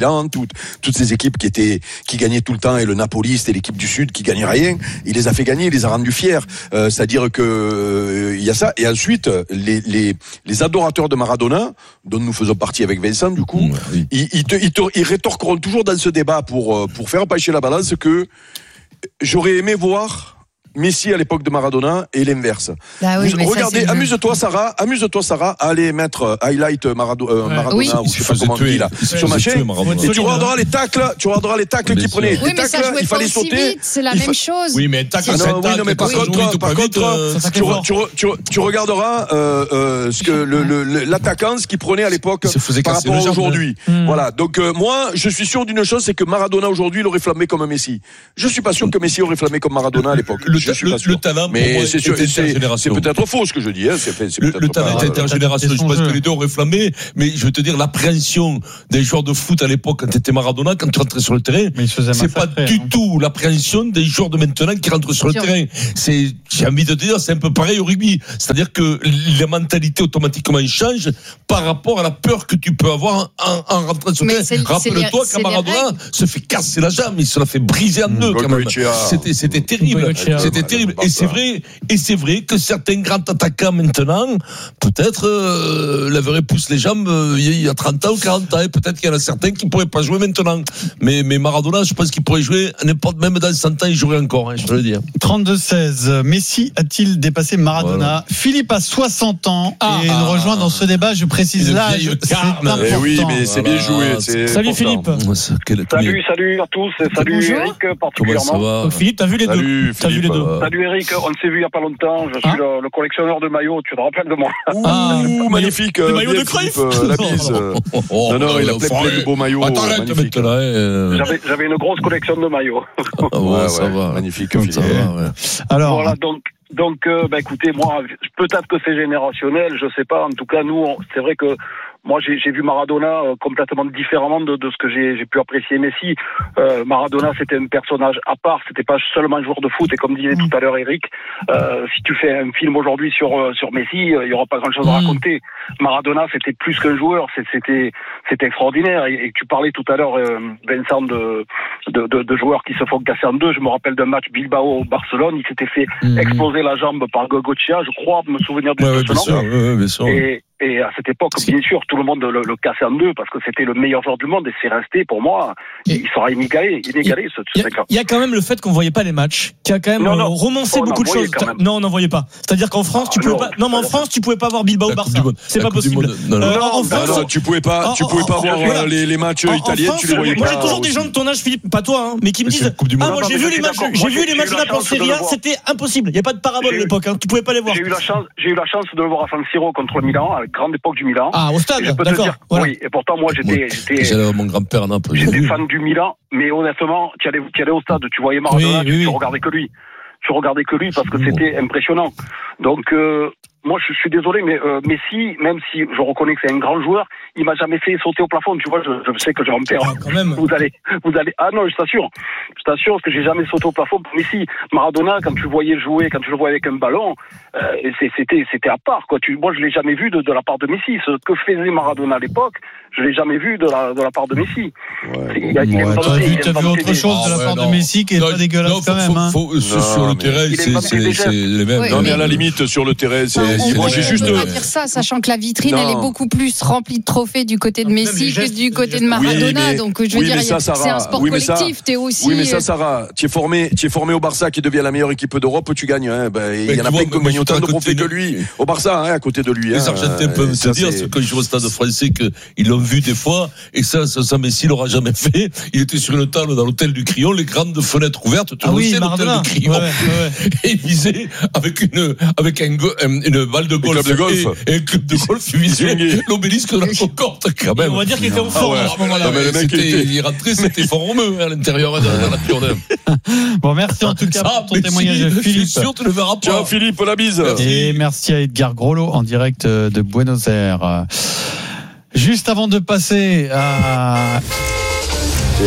[SPEAKER 21] Milan, toutes, toutes ces équipes qui étaient, qui gagnaient tout le temps, et le Napoli, c'était l'équipe du Sud qui gagnait rien. Il les a fait gagner, il les a rendus fiers. Euh, c'est-à-dire que euh, il y a ça. Et ensuite, les, les, les adorateurs de Maradona, dont nous faisons partie avec Vincent, du coup, mmh, oui. ils, ils, te, ils, te, ils rétorqueront toujours dans ce débat pour, pour faire pencher la balance que j'aurais aimé voir Messi à l'époque de Maradona et l'inverse.
[SPEAKER 2] Bah oui,
[SPEAKER 21] Vous, regardez, amuse-toi Sarah, amuse-toi Sarah, à aller mettre highlight Marado, euh, ouais. Maradona oui. ou je sais pas comment on dit là sur ma chaîne. Et tu regarderas les tacles, tu regarderas les tacles qu'il prenait.
[SPEAKER 2] Oui,
[SPEAKER 21] les
[SPEAKER 2] mais
[SPEAKER 21] tacles, il fallait sauter.
[SPEAKER 2] Vite, c'est la même fa... chose.
[SPEAKER 21] Oui, mais tacle, ah non, oui, non, mais par oui. contre, par contre, tu, tu, tu, tu regarderas euh, euh, ce que le, le, l'attaquant ce qu'il prenait à l'époque par rapport à aujourd'hui. Voilà. Donc moi, je suis sûr d'une chose, c'est que Maradona aujourd'hui, il aurait flammé comme Messi. Je suis pas sûr que Messi aurait flammé comme Maradona à l'époque. Le talent, mais c'est, sûr, c'est, c'est peut-être faux ce que je dis. Hein. C'est, c'est le, le talent est intergénérationnel. Je pense que les deux auraient flammé, mais je veux te dire, l'appréhension des joueurs de foot à l'époque, quand tu étais Maradona, quand tu rentrais sur le terrain, c'est pas du hein. tout l'appréhension des joueurs de maintenant qui rentrent sur le terrain. C'est, j'ai envie de te dire, c'est un peu pareil au rugby. C'est-à-dire que la mentalité automatiquement change par rapport à la peur que tu peux avoir en, en rentrant sur le terrain. Rappelle-toi quand Maradona se fait casser la jambe, il se l'a fait briser en deux quand même. C'était, c'était terrible. C'était terrible. Et c'est vrai, et c'est vrai que certains grands attaquants maintenant, peut-être, euh, lèveraient plus les jambes euh, il y a trente ans ou quarante ans. Et peut-être qu'il y en a certains qui pourraient pas jouer maintenant. Mais, mais Maradona, je pense qu'il pourrait jouer, n'importe, même dans cent ans, il jouerait encore, hein, je peux le dire.
[SPEAKER 5] trente-deux seize. Messi a-t-il dépassé Maradona? Voilà. Philippe a soixante ans ah, et ah, nous rejoint dans ce débat. Je précise l'âge. C'est important.
[SPEAKER 21] Eh oui, mais c'est voilà. bien joué. C'est
[SPEAKER 1] salut
[SPEAKER 21] important.
[SPEAKER 1] Philippe.
[SPEAKER 14] Quel, salut, salut à tous. Salut Bonjour. Eric, particulièrement.
[SPEAKER 1] Philippe, t'as vu les
[SPEAKER 21] salut,
[SPEAKER 1] deux. T'as vu les deux.
[SPEAKER 14] Salut Eric, on s'est vu il y a pas longtemps. Je suis ah. le, le collectionneur de maillots. Tu te rappelles de moi?
[SPEAKER 21] Ah, ouh, magnifique. Le maillot de Cruyff. La bise. Non, non, il a plein, plein de beaux maillots.
[SPEAKER 14] Attends, arrête là. Euh... J'avais, j'avais une grosse collection de maillots.
[SPEAKER 21] Ah ouais, ouais, ça va. Magnifique. Ça va, ouais.
[SPEAKER 14] Alors. Voilà, donc. Donc, euh, bah, écoutez, moi, peut-être que c'est générationnel, je sais pas. En tout cas, nous, on, c'est vrai que moi, j'ai, j'ai vu Maradona euh, complètement différemment de, de ce que j'ai, j'ai pu apprécier Messi. Euh, Maradona, c'était un personnage à part. C'était pas seulement un joueur de foot. Et comme disait tout à l'heure Eric, euh, si tu fais un film aujourd'hui sur euh, sur Messi, il euh, y aura pas grand-chose à raconter. Maradona, c'était plus qu'un joueur. C'était c'était extraordinaire. Et, et tu parlais tout à l'heure, euh, Vincent, de, de de de joueurs qui se font casser en deux. Je me rappelle d'un match Bilbao-Barcelone. Il s'était fait mmh. exploser la jambe par Gogochia, je crois me souvenir de
[SPEAKER 21] ouais,
[SPEAKER 14] ce
[SPEAKER 21] nom. Ouais, bien sûr.
[SPEAKER 14] Et, et à cette époque, bien sûr, tout le monde le, le cassait en deux parce que c'était le meilleur joueur du monde et c'est resté pour moi. Et il sera inégalé, inégalé ce, ce mec-là.
[SPEAKER 1] Il y a quand même le fait qu'on voyait pas les matchs, qui a quand même non, non, romancé beaucoup de choses. Non, on n'en voyait pas. C'est-à-dire qu'en France, tu ah, pouvais non, pas. Non, mais en France, tu pouvais pas voir Bilbao Barça. C'est pas possible.
[SPEAKER 21] Non, non, en France, tu pouvais pas. Tu pouvais pas voir les matchs italiens. Tu les voyais pas.
[SPEAKER 1] Moi, j'ai toujours des gens de ton âge, Philippe, pas toi, mais qui me disent ah moi j'ai vu les matchs, j'ai vu les matchs de la Serie A, c'était impossible. Il y a pas de parabole à l'époque. Tu pouvais pas les voir.
[SPEAKER 14] J'ai eu la chance, j'ai eu la chance de le voir à San Siro contre le Milan, à la grande époque du Milan.
[SPEAKER 1] Ah, au stade, d'accord.
[SPEAKER 14] Dire, voilà. Oui, et pourtant, moi, j'étais, j'étais,
[SPEAKER 21] j'allais mon grand-père, non,
[SPEAKER 14] j'étais fan du Milan, mais honnêtement, tu allais, tu allais au stade, tu voyais Maradona, oui, tu, oui. tu regardais que lui. Tu regardais que lui parce que c'était impressionnant. Donc, euh, moi, je suis désolé, mais euh, Messi, même si je reconnais que c'est un grand joueur, il m'a jamais fait sauter au plafond. Tu vois, je, je sais que j'ai un père.
[SPEAKER 1] Ah, quand même.
[SPEAKER 14] Vous allez, vous allez. Ah non, je t'assure, je t'assure que j'ai jamais sauté au plafond. Messi, Maradona, quand tu le voyais jouer, quand tu le voyais avec un ballon, euh, c'était, c'était à part, quoi. Tu, moi, je l'ai jamais vu de, de la part de Messi. Ce que faisait Maradona à l'époque, je l'ai jamais vu de la, de la part de Messi.
[SPEAKER 5] Ouais, il a, il ouais, t'as vu, t'as vu autre chose de la part de Messi qui est pas dégueulasse quand même.
[SPEAKER 21] Sur le terrain, c'est les mêmes. Non, mais à la limite, sur le terrain, c'est.
[SPEAKER 2] On, moi, j'ai juste. On va dire ça, sachant que la vitrine, non. elle est beaucoup plus remplie de trophées du côté de Messi que du côté de Maradona. Oui, mais, donc, je veux oui, dire, ça, c'est un sport oui, collectif. Ça, t'es aussi.
[SPEAKER 21] Oui, mais ça, Sarah, tu es formé, tu es formé au Barça, qui devient la meilleure équipe d'Europe, tu gagnes. Hein. Ben, il y en a plein qui gagnent autant de trophées que lui au Barça, hein, à côté de lui.
[SPEAKER 6] Les Argentins peuvent se dire, quand je joue au Stade français, qu'ils l'ont vu des fois, et ça, ça, Messi l'aura jamais fait. Il était sur une table dans l'hôtel du Crillon, les grandes fenêtres ouvertes. Tu
[SPEAKER 1] ah oui,
[SPEAKER 21] l'hôtel du Crillon. Et il visait avec une, avec un, une balle de golf. De golf. Et, et un club de golf, il visait l'obélisque de la Concorde, quand même.
[SPEAKER 1] On va dire qu'il était en forme à ce moment-là.
[SPEAKER 21] Il rentrait, c'était fort romeux à l'intérieur de la Pionne.
[SPEAKER 5] Bon, merci en tout cas pour ton témoignage, Philippe.
[SPEAKER 21] Sûr, tu le verras pas. Ciao, Philippe, la bise.
[SPEAKER 5] Et merci à Edgar Groslo en direct de Buenos Aires. Juste avant de passer à...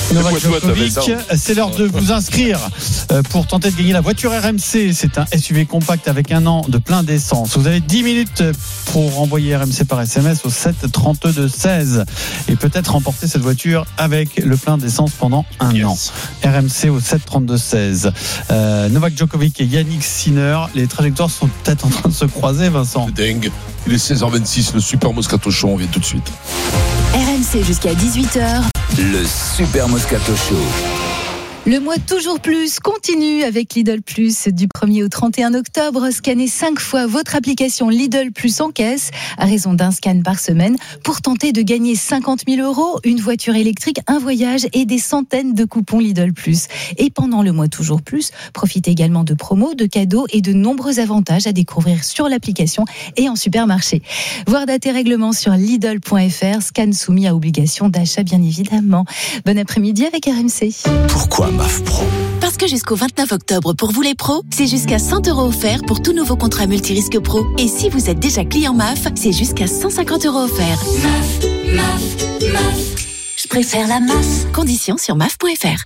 [SPEAKER 5] Novak Djokovic, c'est l'heure de vous inscrire pour tenter de gagner la voiture R M C. C'est un S U V compact avec un an de plein d'essence. Vous avez dix minutes pour envoyer R M C par S M S au sept trente-deux seize et peut-être remporter cette voiture avec le plein d'essence pendant un yes. an. R M C au sept trente-deux seize. Euh, Novak Djokovic et Yannick Sinner, les trajectoires sont peut-être en train de se croiser, Vincent.
[SPEAKER 6] C'est dingue. Il est seize heures vingt-six, le Super Moscato Show, on vient tout de suite.
[SPEAKER 3] R M C jusqu'à dix-huit heures.
[SPEAKER 4] Le Super Moscato Show.
[SPEAKER 3] Le mois Toujours Plus continue avec Lidl Plus du premier au trente et un octobre. Scannez cinq fois votre application Lidl Plus en caisse à raison d'un scan par semaine pour tenter de gagner cinquante mille euros, une voiture électrique, un voyage et des centaines de coupons Lidl Plus. Et pendant le mois Toujours Plus, profitez également de promos, de cadeaux et de nombreux avantages à découvrir sur l'application et en supermarché. Voir date et règlement sur Lidl point F R, scan soumis à obligation d'achat bien évidemment. Bon après-midi avec R M C.
[SPEAKER 15] Pourquoi M A F Pro?
[SPEAKER 16] Parce que jusqu'au vingt-neuf octobre, pour vous les pros, c'est jusqu'à cent euros offerts pour tout nouveau contrat multirisque pro. Et si vous êtes déjà client M A F, c'est jusqu'à cent cinquante euros offerts. M A F, M A F, M A F. Je préfère la M A F. Conditions sur M A F point F R.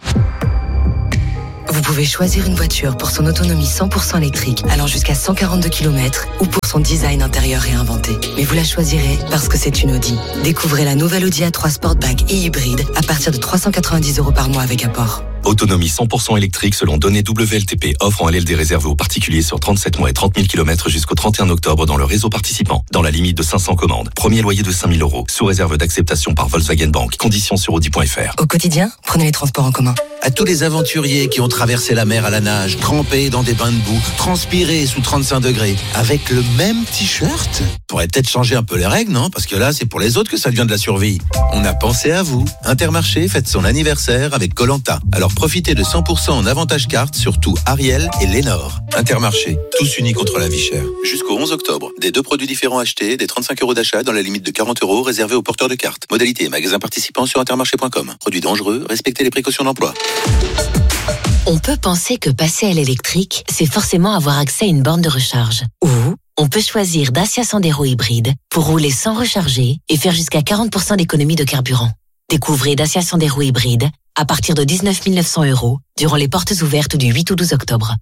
[SPEAKER 17] Vous pouvez choisir une voiture pour son autonomie cent pour cent électrique, allant jusqu'à cent quarante-deux kilomètres, ou pour son design intérieur réinventé. Mais vous la choisirez parce que c'est une Audi. Découvrez la nouvelle Audi A trois Sportback et hybride à partir de trois cent quatre-vingt-dix euros par mois avec apport.
[SPEAKER 18] Autonomie cent pour cent électrique selon données W L T P, offre en L L D réservé aux particuliers sur trente-sept mois et trente mille kilomètres jusqu'au trente et un octobre dans le réseau participant, dans la limite de cinq cents commandes. Premier loyer de cinq mille euros, sous réserve d'acceptation par Volkswagen Bank. Conditions sur Audi point F R.
[SPEAKER 17] Au quotidien, prenez les transports en commun.
[SPEAKER 15] À tous les aventuriers qui ont traversé la mer à la nage, trempés dans des bains de boue, transpirés sous trente-cinq degrés, avec le même t-shirt, faudrait peut-être changer un peu les règles, non? Parce que là, c'est pour les autres que ça devient de la survie. On a pensé à vous. Intermarché fête son anniversaire avec Koh-Lanta. Alors profitez de cent pour cent en avantage carte sur tout Ariel et Lénore. Intermarché, tous unis contre la vie chère. Jusqu'au onze octobre, des deux produits différents achetés, des trente-cinq euros d'achat dans la limite de quarante euros réservés aux porteurs de cartes. Modalité et magasins participants sur intermarché point com. Produits dangereux, respectez les précautions d'emploi.
[SPEAKER 16] On peut penser que passer à l'électrique, c'est forcément avoir accès à une borne de recharge. Ou on peut choisir Dacia Sandero hybride pour rouler sans recharger et faire jusqu'à quarante pour cent d'économie de carburant. Découvrez Dacia Sandero hybride à partir de dix-neuf mille neuf cents euros durant les portes ouvertes du huit au douze octobre.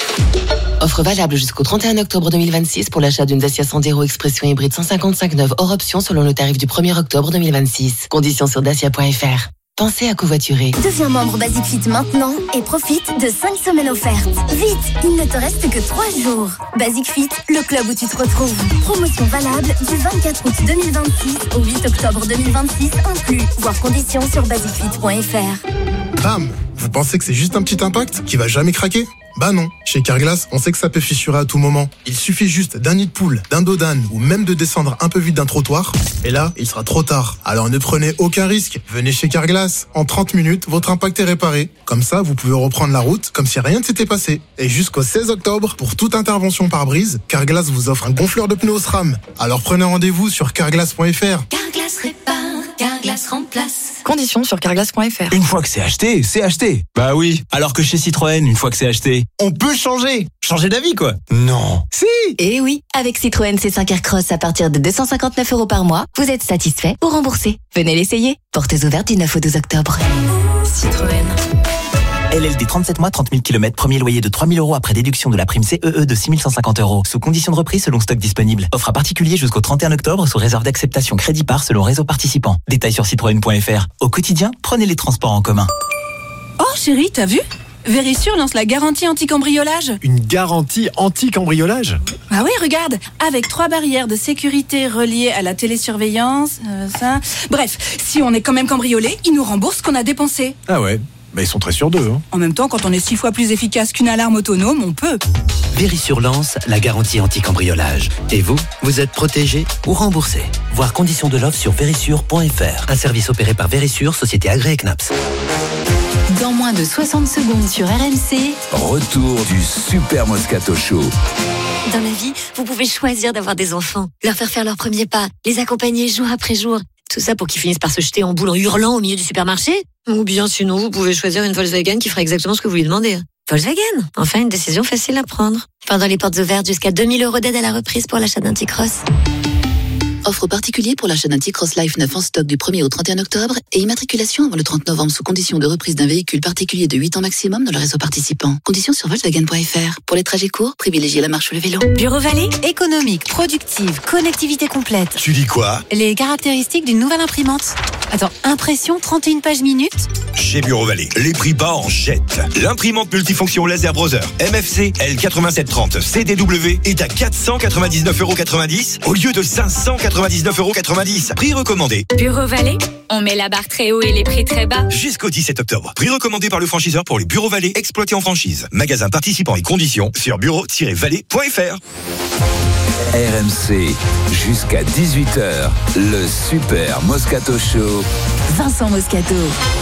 [SPEAKER 16] Offre valable jusqu'au trente et un octobre deux mille vingt-six pour l'achat d'une Dacia Sandero Expression hybride cent cinquante-cinq neuve hors option selon le tarif du premier octobre deux mille vingt-six. Conditions sur dacia point F R. Pensez à covoiturer.
[SPEAKER 20] Deviens membre Basic Fit maintenant et profite de cinq semaines offertes. Vite, il ne te reste que trois jours. Basic Fit, le club où tu te retrouves. Promotion valable du vingt-quatre août deux mille vingt-six au huit octobre deux mille vingt-six inclus. Voir conditions sur basic fit point F R.
[SPEAKER 22] Bam! Vous pensez que c'est juste un petit impact qui va jamais craquer? Bah non, chez Carglass, on sait que ça peut fissurer à tout moment. Il suffit juste d'un nid de poule, d'un dos d'âne ou même de descendre un peu vite d'un trottoir. Et là, il sera trop tard. Alors ne prenez aucun risque. Venez chez Carglass. En trente minutes, votre impact est réparé. Comme ça, vous pouvez reprendre la route comme si rien ne s'était passé. Et jusqu'au seize octobre, pour toute intervention par brise, Carglass vous offre un gonfleur de pneus SRAM. Alors prenez rendez-vous sur carglass point F R.
[SPEAKER 20] Carglass répare, Carglass remplace.
[SPEAKER 23] Conditions sur carglass point F R.
[SPEAKER 15] Une fois que c'est acheté, c'est acheté. Bah oui. Alors que chez Citroën, une fois que c'est acheté, on peut changer. Changer d'avis, quoi. Non. Si.
[SPEAKER 16] Eh oui. Avec Citroën C cinq Aircross à partir de deux cent cinquante-neuf euros par mois, vous êtes satisfait ou remboursé. Venez l'essayer. Portes ouvertes du neuf au douze octobre.
[SPEAKER 23] Citroën.
[SPEAKER 24] L L D trente-sept mois, trente mille kilomètres, premier loyer de trois mille euros après déduction de la prime C E E de six mille cent cinquante euros. Sous condition de reprise selon stock disponible. Offre à particulier jusqu'au trente et un octobre sous réserve d'acceptation crédit par selon réseau participant. Détails sur citroën point F R. Au quotidien, prenez les transports en commun.
[SPEAKER 29] Oh chérie, t'as vu ? Vérissure lance la garantie anti-cambriolage.
[SPEAKER 10] Une garantie anti-cambriolage ?
[SPEAKER 29] Ah oui, regarde, avec trois barrières de sécurité reliées à la télésurveillance, euh, ça... Bref, si on est quand même cambriolé, ils nous remboursent ce qu'on a dépensé.
[SPEAKER 10] Ah ouais ? Bah ils sont très sûrs d'eux. Hein.
[SPEAKER 29] En même temps, quand on est six fois plus efficace qu'une alarme autonome, on peut.
[SPEAKER 24] Vérissure lance la garantie anti-cambriolage. Et vous, vous êtes protégé ou remboursé. Voir conditions de l'offre sur vérissure point F R. Un service opéré par Vérissure, société agréée C N A P S.
[SPEAKER 3] Dans moins de soixante secondes sur R M C.
[SPEAKER 4] Retour du Super Moscato Show.
[SPEAKER 13] Dans la vie, vous pouvez choisir d'avoir des enfants, leur faire faire leurs premiers pas, les accompagner jour après jour. Tout ça pour qu'ils finissent par se jeter en boule en hurlant au milieu du supermarché. Ou bien sinon, vous pouvez choisir une Volkswagen qui fera exactement ce que vous lui demandez. Volkswagen, enfin une décision facile à prendre. Pendant les portes ouvertes, jusqu'à deux mille euros d'aide à la reprise pour l'achat d'un T-Cross.
[SPEAKER 7] Offre particulier pour l'achat d'un T-Cross Life neuf en stock du premier au trente et un octobre et immatriculation avant le trente novembre sous condition de reprise d'un véhicule particulier de huit ans maximum dans le réseau participant. Conditions sur Volkswagen point F R. Pour les trajets courts, privilégiez la marche ou le vélo.
[SPEAKER 8] Bureau Vallée, économique, productive, connectivité complète.
[SPEAKER 9] Tu dis quoi?
[SPEAKER 8] Les caractéristiques d'une nouvelle imprimante. Attends, impression trente et une pages minutes?
[SPEAKER 9] Chez Bureau Vallée, les prix bas en jette. L'imprimante multifonction Laser Browser M F C L quatre-vingt-sept trente C D W est à quatre cent quatre-vingt-dix-neuf euros quatre-vingt-dix au lieu de cinq cent quatre-vingt-dix-neuf euros quatre-vingt-dix. Prix recommandé.
[SPEAKER 8] Bureau Vallée, on met la barre très haut et les prix très bas.
[SPEAKER 9] Jusqu'au dix-sept octobre. Prix recommandé par le franchiseur pour les Bureaux Vallée exploités en franchise. Magasin participant et conditions sur bureau tiret vallée point F R.
[SPEAKER 4] R M C, jusqu'à dix-huit heures, le Super Moscato Show.
[SPEAKER 3] Vincent Moscato.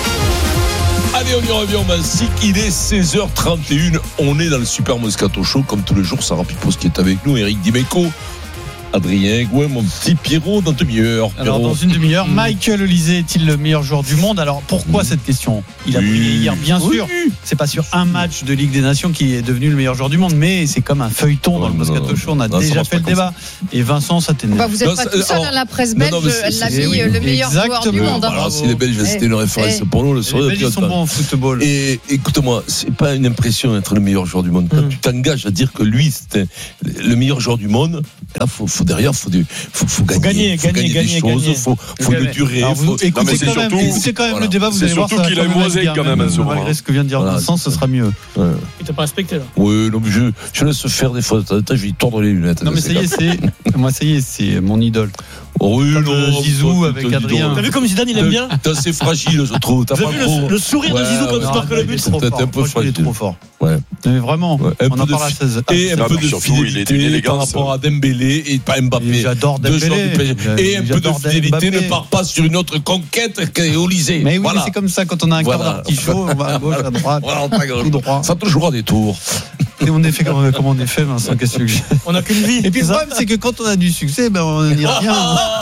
[SPEAKER 6] Allez, on y revient, Mansic. Il est seize heures trente et une. On est dans le Super Moscato Show. Comme tous les jours, Sarah Pipos qui est avec nous, Eric Dimeco, Adrien Gouin, mon petit Pierrot, dans une demi-heure.
[SPEAKER 5] Alors,
[SPEAKER 6] Pierrot.
[SPEAKER 5] dans une demi-heure, Michael Olysée est-il le meilleur joueur du monde? Alors, pourquoi mmh. cette question? Il a
[SPEAKER 6] oui.
[SPEAKER 5] brillé hier, bien
[SPEAKER 6] oui.
[SPEAKER 5] sûr. C'est pas sur un match de Ligue des Nations qui est devenu le meilleur joueur du monde, mais c'est comme un feuilleton oh, dans le Moscato Show. On a non, déjà fait le débat. Et Vincent, ça t'énerve.
[SPEAKER 2] Bah, vous n'êtes pas tout seul, alors, la presse belge, non, non, elle l'a mis oui, le meilleur joueur du monde.
[SPEAKER 6] Alors, si les Belges, c'était une référence eh, pour nous. Le
[SPEAKER 5] les Belges sont bons en football.
[SPEAKER 6] Et écoute-moi, c'est pas une impression d'être le meilleur joueur du monde. Quand mmh. tu t'engages à dire que lui, c'était le meilleur joueur du monde, là, faut, faut derrière, faut du Faut, faut gagner,
[SPEAKER 5] faut gagner,
[SPEAKER 6] faut gagner,
[SPEAKER 5] gagner
[SPEAKER 6] des choses,
[SPEAKER 5] gagner.
[SPEAKER 6] faut, faut le durer.
[SPEAKER 5] Alors vous,
[SPEAKER 6] faut...
[SPEAKER 5] écoutez,
[SPEAKER 6] non, mais c'est
[SPEAKER 5] quand
[SPEAKER 6] surtout,
[SPEAKER 5] même, écoutez quand même
[SPEAKER 6] voilà.
[SPEAKER 5] le débat, vous
[SPEAKER 6] c'est
[SPEAKER 5] allez voir,
[SPEAKER 6] surtout
[SPEAKER 5] ça
[SPEAKER 6] qu'il a une moisette quand même, même
[SPEAKER 5] malgré ce que vient de dire
[SPEAKER 6] voilà.
[SPEAKER 5] Vincent, ce sera mieux.
[SPEAKER 6] Ouais.
[SPEAKER 1] Il t'a pas respecté là.
[SPEAKER 6] Oui, non, mais je, je laisse faire des fois. Je vais lui tordre les lunettes.
[SPEAKER 5] Non, mais ça y est, c'est, moi, ça y est, c'est mon idole.
[SPEAKER 6] Oh, oui, non,
[SPEAKER 5] Zizou avec Adrien.
[SPEAKER 1] T'as vu comme Zidane, il aime bien?
[SPEAKER 6] T'es assez fragile, je trouve. T'as
[SPEAKER 1] pas
[SPEAKER 6] vu
[SPEAKER 1] trop... le, le sourire de Zizou quand tu marques le but?
[SPEAKER 6] C'est peut-être un peu fragile.
[SPEAKER 5] Il est trop fort.
[SPEAKER 6] Ouais.
[SPEAKER 5] Mais vraiment,
[SPEAKER 6] ouais.
[SPEAKER 5] on en parle à seize.
[SPEAKER 6] Et un peu de fidélité par rapport à Dembélé et pas Mbappé.
[SPEAKER 5] J'adore Dembélé.
[SPEAKER 6] Et un peu de fidélité ne part pas sur une autre conquête qu'est Olysée.
[SPEAKER 5] Mais oui, c'est comme ça quand on a un quart d'artichaut, on va à gauche, à droite, tout droit.
[SPEAKER 6] Ça te jouera des tours.
[SPEAKER 5] Et on est fait comme on est fait, Vincent, qu'est-ce que j'ai?
[SPEAKER 1] On n'a qu'une vie.
[SPEAKER 5] Et puis le problème, c'est que quand on a du succès, ben on y revient.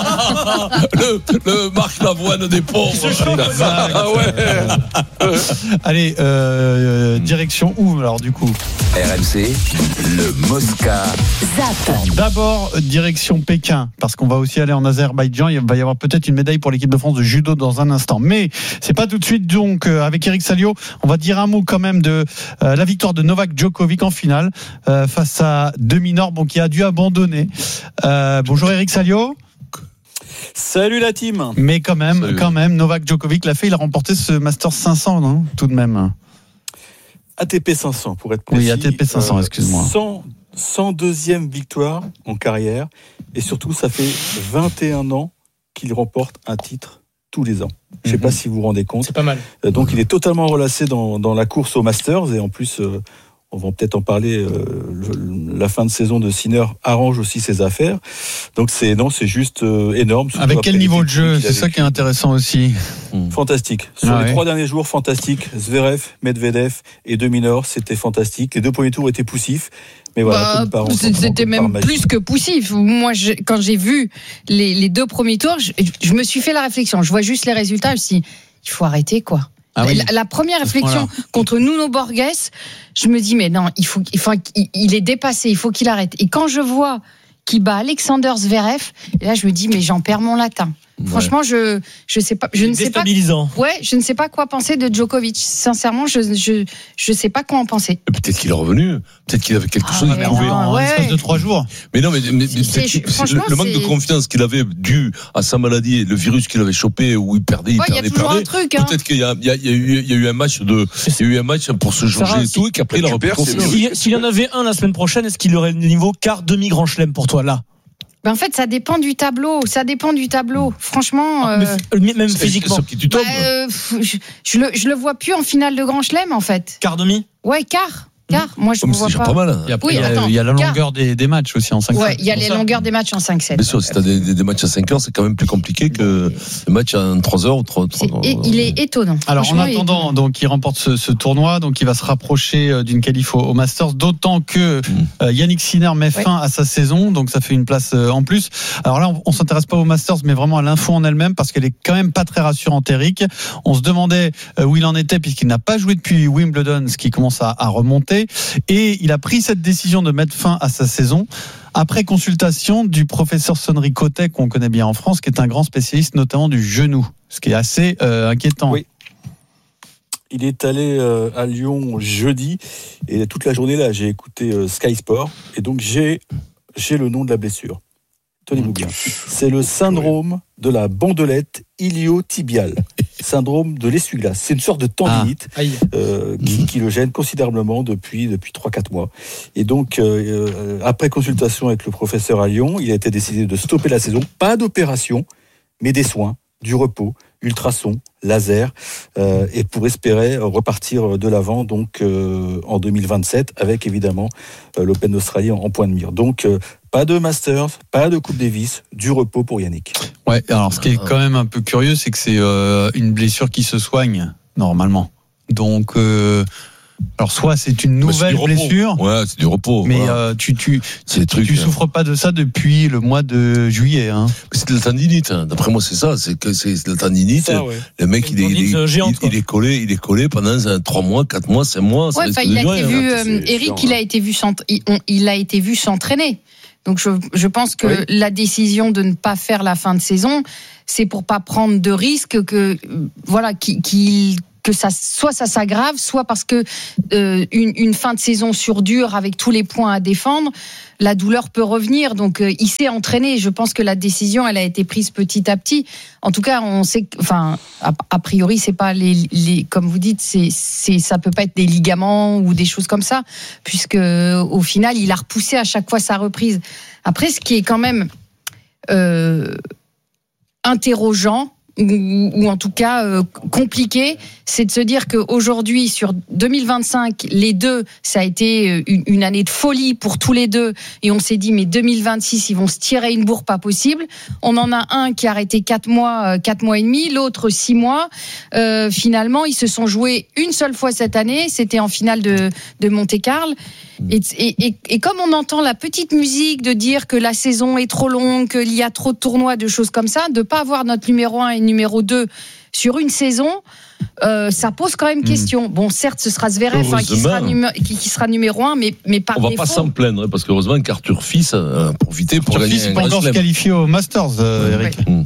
[SPEAKER 6] le, le Marc Lavoine des pauvres.
[SPEAKER 5] Ah ouais. Allez, euh, direction où alors du coup?
[SPEAKER 4] R M C, le Mosca.
[SPEAKER 3] Zap.
[SPEAKER 5] D'abord, direction Pékin, parce qu'on va aussi aller en Azerbaïdjan. Il va y avoir peut-être une médaille pour l'équipe de France de judo dans un instant. Mais c'est pas tout de suite. Donc, euh, avec Eric Salio, on va dire un mot quand même de euh, la victoire de Novak Djokovic en finale euh, face à Deminor, bon, qui a dû abandonner. Euh, bonjour Eric Salio.
[SPEAKER 11] Salut la team.
[SPEAKER 5] Mais quand même,
[SPEAKER 11] Salut.
[SPEAKER 5] quand même, Novak Djokovic l'a fait. Il a remporté ce Masters cinq cents, non, tout de même.
[SPEAKER 11] A T P cinq cents pour être précis.
[SPEAKER 5] Oui, A T P cinq cents, euh, excuse-moi.
[SPEAKER 11] cent, cent deuxième victoire en carrière et surtout ça fait vingt et un ans qu'il remporte un titre tous les ans. Je ne sais mm-hmm. pas si vous vous rendez compte.
[SPEAKER 1] C'est pas mal.
[SPEAKER 11] Euh, donc il est totalement relâché dans, dans la course aux Masters et en plus euh, on va peut-être en parler. Euh, le, la fin de saison de Sinner arrange aussi ses affaires. Donc c'est non, c'est juste euh, énorme.
[SPEAKER 5] Avec quel niveau de jeu? C'est ça qui est intéressant aussi.
[SPEAKER 11] Fantastique. Sur
[SPEAKER 5] ah
[SPEAKER 11] les
[SPEAKER 5] ouais.
[SPEAKER 11] trois derniers jours, fantastique. Zverev, Medvedev et Deminor, c'était fantastique. Les deux premiers tours étaient poussifs. Mais voilà,
[SPEAKER 2] bah, c'était même plus que poussif. Moi, je, quand j'ai vu les, les deux premiers tours, je, je me suis fait la réflexion. Je vois juste les résultats. Je me suis dit, il faut arrêter, quoi. Ah oui. la, la première réflexion voilà. contre Nuno Borges, je me dis, mais non, il faut, il faut, il, il est dépassé, il faut qu'il arrête. Et quand je vois qu'il bat Alexander Zverev, là, je me dis, mais j'en perds mon latin. Ouais. Franchement, je je sais pas, je ne sais pas. Ouais, je ne sais pas quoi penser de Djokovic. Sincèrement, je je je sais pas quoi en penser.
[SPEAKER 6] Peut-être qu'il est revenu, peut-être qu'il avait quelque ah, chose.
[SPEAKER 5] Il pouvait en
[SPEAKER 2] ouais.
[SPEAKER 5] l'espace de trois jours.
[SPEAKER 6] Mais non, mais, mais c'est, c'est, c'est, c'est le, le manque de confiance qu'il avait dû à sa maladie, le virus qu'il avait chopé où il perdait, il
[SPEAKER 2] ouais,
[SPEAKER 6] perdait,
[SPEAKER 2] il y a toujours
[SPEAKER 6] perdait.
[SPEAKER 2] Un truc, hein.
[SPEAKER 6] Peut-être qu'il y a, il y a, il y a eu, il y a eu un match de, il y a eu un match pour se changer et tout, et qu'après il a repris.
[SPEAKER 1] S'il si y en avait un la semaine prochaine, est-ce qu'il aurait le niveau quart demi grand chelem pour toi là?
[SPEAKER 2] Ben en fait, ça dépend du tableau. Ça dépend du tableau. Franchement, euh,
[SPEAKER 1] mais, même physiquement.
[SPEAKER 2] Bah, euh, je, je le, je le vois plus en finale de Grand Chelem en fait.
[SPEAKER 1] Quart demi.
[SPEAKER 2] Ouais, quart. Car moi je ne vois pas.
[SPEAKER 6] pas mal, hein.
[SPEAKER 5] Et après, oui, il, y a, attends, il y a la longueur des, des matchs aussi en cinq sept.
[SPEAKER 2] Ouais, il y a les longueurs des matchs en cinq sept.
[SPEAKER 6] Bien sûr, si tu as des, des, des matchs à cinq heures, c'est quand même plus compliqué que les matchs en trois heures ou trois heures.
[SPEAKER 2] Et il est étonnant.
[SPEAKER 5] Alors en attendant, donc il remporte ce, ce tournoi, donc il va se rapprocher d'une qualif au, au Masters, d'autant que mmh. euh, Yannick Sinner met fin ouais. à sa saison, donc ça fait une place euh, en plus. Alors là, on, on s'intéresse pas au Masters, mais vraiment à l'info en elle-même, parce qu'elle est quand même pas très rassurante, Eric. On se demandait euh, où il en était, puisqu'il n'a pas joué depuis Wimbledon, ce qui commence à, à remonter. rentrée et il a pris cette décision de mettre fin à sa saison après consultation du professeur Sonnery Cotet, qu'on connaît bien en France, qui est un grand spécialiste notamment du genou, ce qui est assez euh, inquiétant.
[SPEAKER 11] Oui. Il est allé euh, à Lyon jeudi et toute la journée là, j'ai écouté euh, Sky Sport et donc j'ai j'ai le nom de la blessure. Tenez-vous bien. C'est le syndrome de la bandelette iliotibiale. Syndrome de l'essuie-glace. C'est une sorte de tendinite ah, euh, qui, qui le gêne considérablement depuis, depuis trois à quatre mois. Et donc, euh, après consultation avec le professeur à Lyon, il a été décidé de stopper la saison. Pas d'opération, mais des soins, du repos, ultrasons, laser, euh, et pour espérer repartir de l'avant donc euh, en deux mille vingt-sept avec évidemment euh, l'Open d'Australie en, en point de mire. Donc euh, pas de Masters, pas de Coupe Davis, du repos pour Yannick.
[SPEAKER 5] Ouais, alors ce qui est quand même un peu curieux, c'est que c'est euh, une blessure qui se soigne normalement. Donc euh, alors soit c'est une nouvelle
[SPEAKER 6] c'est
[SPEAKER 5] blessure,
[SPEAKER 6] ouais, c'est du repos.
[SPEAKER 5] Mais
[SPEAKER 6] voilà.
[SPEAKER 5] euh, tu tu
[SPEAKER 6] c'est
[SPEAKER 5] tu, tu souffres pas de ça depuis le mois de juillet. Hein.
[SPEAKER 6] C'est de la tendinite. Hein. D'après moi, c'est ça. C'est que c'est de la tendinite. Ça, ouais. Le mec, il est, il, est, géante, il, il est collé, il est collé pendant trois mois, quatre mois, cinq mois.
[SPEAKER 2] Ouais, il a été vu. Euh, Eric, il a été vu, il, on, il a été vu s'entraîner. Donc je, je pense que oui. la décision de ne pas faire la fin de saison, c'est pour pas prendre de risques que voilà qu'il qu que ça soit ça s'aggrave, soit parce que euh, une, une fin de saison sur dur avec tous les points à défendre, la douleur peut revenir. Donc euh, il s'est entraîné. Je pense que la décision, elle a été prise petit à petit. En tout cas, on sait, enfin a, a priori, c'est pas les, les comme vous dites, c'est, c'est ça peut pas être des ligaments ou des choses comme ça, puisque au final, il a repoussé à chaque fois sa reprise. Après, ce qui est quand même euh, interrogeant, ou, ou en tout cas euh, compliqué, c'est de se dire qu'aujourd'hui, sur deux mille vingt-cinq, les deux, ça a été une, une année de folie pour tous les deux, et on s'est dit, mais deux mille vingt-six, ils vont se tirer une bourre pas possible. On en a un qui a arrêté quatre mois, quatre mois et demi, l'autre six mois. Euh, finalement, ils se sont joués une seule fois cette année, c'était en finale de, de Monte-Carlo. Et, et, et comme on entend la petite musique de dire que la saison est trop longue, qu'il y a trop de tournois, de choses comme ça, de pas avoir notre numéro un et numéro deux sur une saison, euh, ça pose quand même question. Bon, certes, ce sera Zverev hein, qui, sera numé- qui, qui sera numéro un, mais, mais par défaut...
[SPEAKER 6] On va pas s'en plaindre, parce qu'heureusement qu'Arthur Fils a profité pour
[SPEAKER 5] Arthur
[SPEAKER 6] gagner
[SPEAKER 5] Fils
[SPEAKER 6] un
[SPEAKER 5] grand chelem. Il peut encore se qualifier au Masters, euh, Eric.
[SPEAKER 6] Ouais. Mmh.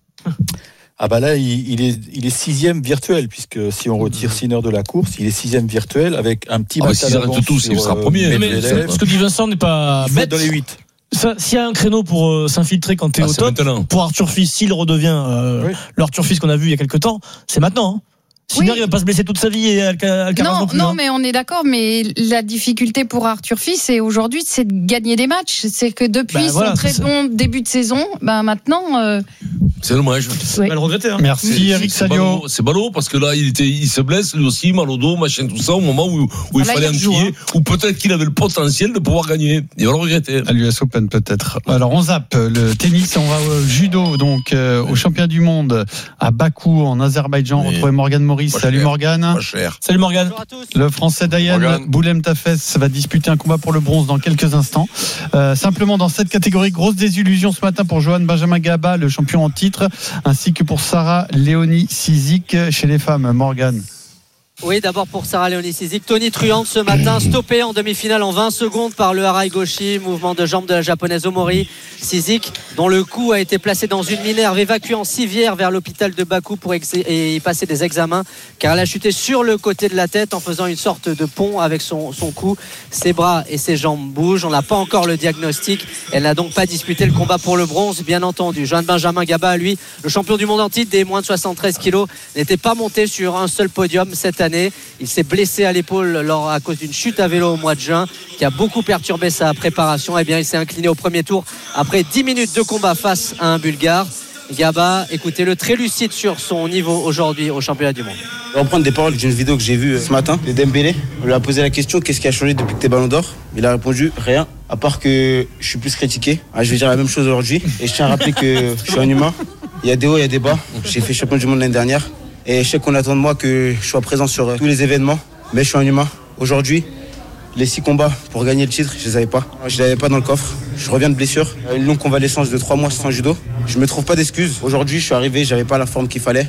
[SPEAKER 11] Ah bah là, il, il, est, il est sixième virtuel, puisque si on retire Sinner de la course, il est sixième virtuel avec un petit
[SPEAKER 6] match à l'avance. Tous, il sera premier.
[SPEAKER 1] Mais, mais ce que dit Vincent n'est pas
[SPEAKER 11] il
[SPEAKER 1] bête.
[SPEAKER 11] Dans les huit.
[SPEAKER 1] Ça, s'il y a un créneau pour euh, s'infiltrer quand t'es ah, au top, maintenant. Pour Arthur Fils, s'il redevient euh, oui. l'Arthur Fils qu'on a vu il y a quelques temps, c'est maintenant. Hein. Sinon, oui. il va pas se blesser toute sa vie et Alcaraz
[SPEAKER 2] non,
[SPEAKER 1] non plus.
[SPEAKER 2] Non,
[SPEAKER 1] hein.
[SPEAKER 2] mais on est d'accord. Mais la difficulté pour Arthur Fils, c'est aujourd'hui, c'est de gagner des matchs. C'est que depuis bah, voilà, son très bon début de saison, bah maintenant. Euh...
[SPEAKER 6] C'est dommage.
[SPEAKER 2] Oui.
[SPEAKER 1] On va le regretter. Hein.
[SPEAKER 5] Merci
[SPEAKER 6] c'est,
[SPEAKER 5] Eric Salio.
[SPEAKER 6] C'est ballot parce que là, il était, il se blesse lui aussi, mal au dos, machin, tout ça, au moment où, où il là, fallait enquiller, hein. Ou peut-être qu'il avait le potentiel de pouvoir gagner. Il va le regretter.
[SPEAKER 5] À l'U S Open peut-être. Alors on zappe le tennis, on va au judo, donc euh, au championnat du monde à Bakou en Azerbaïdjan. Oui. Retrouver Morgane Maurice.
[SPEAKER 6] Pas
[SPEAKER 5] Salut
[SPEAKER 6] cher.
[SPEAKER 5] Morgane.
[SPEAKER 6] Pas cher.
[SPEAKER 1] Salut Morgane.
[SPEAKER 5] Le Français Dayan Boulem Tafès va disputer un combat pour le bronze dans quelques instants. Euh, simplement dans cette catégorie, grosse désillusion ce matin pour Johan Benjamin Gaba, le champion en titre, ainsi que pour Sarah Léonie Sizik chez les femmes. Morgane.
[SPEAKER 12] Oui, d'abord pour Sarah Léonie Sizik. Tony Truant ce matin, stoppé en demi-finale en vingt secondes par le Harai Goshi, mouvement de jambe de la japonaise Omori Sizik, dont le cou a été placé dans une minerve, évacuée en civière vers l'hôpital de Bakou pour ex- et y passer des examens, car elle a chuté sur le côté de la tête en faisant une sorte de pont avec son, son cou. Ses bras et ses jambes bougent. On n'a pas encore le diagnostic. Elle n'a donc pas disputé le combat pour le bronze, bien entendu. Johan Benjamin Gaba, lui, le champion du monde en titre des moins de soixante-treize kilos, n'était pas monté sur un seul podium cette année. Il s'est blessé à l'épaule lors, à cause d'une chute à vélo au mois de juin qui a beaucoup perturbé sa préparation. Eh bien, il s'est incliné au premier tour après dix minutes de combat face à un Bulgare. Gaba, écoutez-le, très lucide sur son niveau aujourd'hui au championnat du monde.
[SPEAKER 14] On va reprendre des paroles d'une vidéo que j'ai vue ce matin de Dembélé. On lui a posé la question, qu'est-ce qui a changé depuis que t'es Ballon d'Or? Il a répondu, rien, à part que je suis plus critiqué. Ah, je vais dire la même chose aujourd'hui. Et je tiens à rappeler que je suis un humain. Il y a des hauts, il y a des bas. J'ai fait champion du monde l'année dernière. Et je sais qu'on attend de moi que je sois présent sur tous les événements. Mais je suis un humain. Aujourd'hui, les six combats pour gagner le titre, je les avais pas. Je les avais pas dans le coffre. Je reviens de blessure. Une longue convalescence de trois mois sans judo. Je me trouve pas d'excuses. Aujourd'hui, je suis arrivé, j'avais pas la forme qu'il fallait.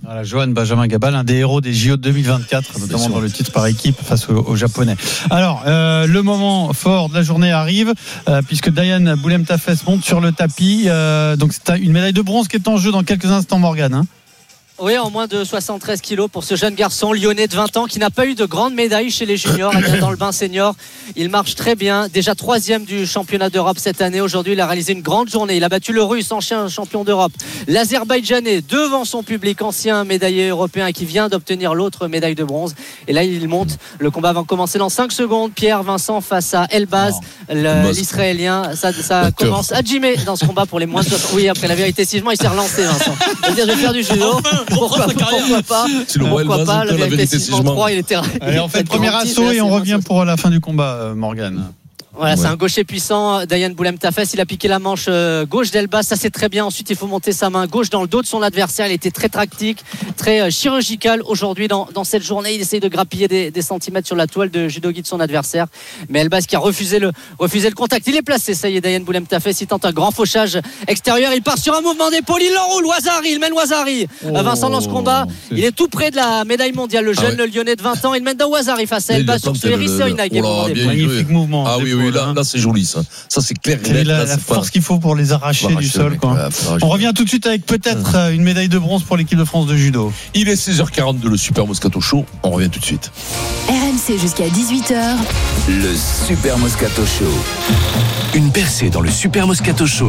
[SPEAKER 5] Voilà, Johan Benjamin Gabal, un des héros des J O de deux mille vingt-quatre, notamment dans le titre par équipe face aux, aux Japonais. Alors, euh, le moment fort de la journée arrive, euh, puisque Diane Boulem-Tafes monte sur le tapis. Euh, donc, c'est une médaille de bronze qui est en jeu dans quelques instants, Morgane. Hein.
[SPEAKER 12] Oui, en moins de soixante-treize kilos pour ce jeune garçon lyonnais de vingt ans qui n'a pas eu de grande médaille chez les juniors. Il vient dans le bain senior. Il marche très bien. Déjà troisième du championnat d'Europe cette année. Aujourd'hui, il a réalisé une grande journée. Il a battu le Russe, ancien champion d'Europe. L'Azerbaïdjanais devant son public, ancien médaillé européen qui vient d'obtenir l'autre médaille de bronze. Et là, il monte. Le combat va commencer dans cinq secondes. Pierre Vincent face à Elbaz, le, l'Israélien. Ça, ça commence à Jimé dans ce combat pour les moins de soixante. Oui, après la vérité, si je il s'est relancé, Vincent. Je veux dire, je vais faire du judo. Pourquoi, pourquoi pas
[SPEAKER 6] C'est le
[SPEAKER 12] pourquoi pas la vérité six trois il était
[SPEAKER 5] allez on fait le premier assaut et on revient pour la fin du combat, Morgane.
[SPEAKER 12] Voilà, ouais. C'est un gaucher puissant, Diane Boulem-Tafes. Il a piqué la manche gauche d'Elbaz, ça c'est très bien. Ensuite, il faut monter sa main gauche dans le dos de son adversaire. Il était très tactique, très chirurgical aujourd'hui dans, dans cette journée. Il essaye de grappiller des, des centimètres sur la toile de judogi de son adversaire. Mais Elbaz qui a refusé le, refusé le contact. Il est placé, ça y est, Diane Boulem-Tafes. Il tente un grand fauchage extérieur. Il part sur un mouvement d'épaule. Il l'enroule. Ouazari, il mène Ouazari. Oh, Vincent dans ce combat. C'est... Il est tout près de la médaille mondiale. Le jeune, ah ouais. le lyonnais de vingt ans. Il mène dans Ouazari face à Elbaz sur ce hérisseur.
[SPEAKER 5] Magnifique mouvement.
[SPEAKER 6] Ah oui, oui, là, là c'est joli. Ça, ça c'est clair.
[SPEAKER 5] C'est la, là, la force pas... qu'il faut pour les arracher, arracher du sol. Quoi. Ouais, on revient tout de suite avec peut-être une médaille de bronze pour l'équipe de France de judo.
[SPEAKER 6] Il est seize heures quarante-deux, le Super Moscato Show. On revient tout de suite.
[SPEAKER 3] R M C jusqu'à dix-huit heures.
[SPEAKER 4] Le Super Moscato Show.
[SPEAKER 17] Une percée dans le Super Moscato Show.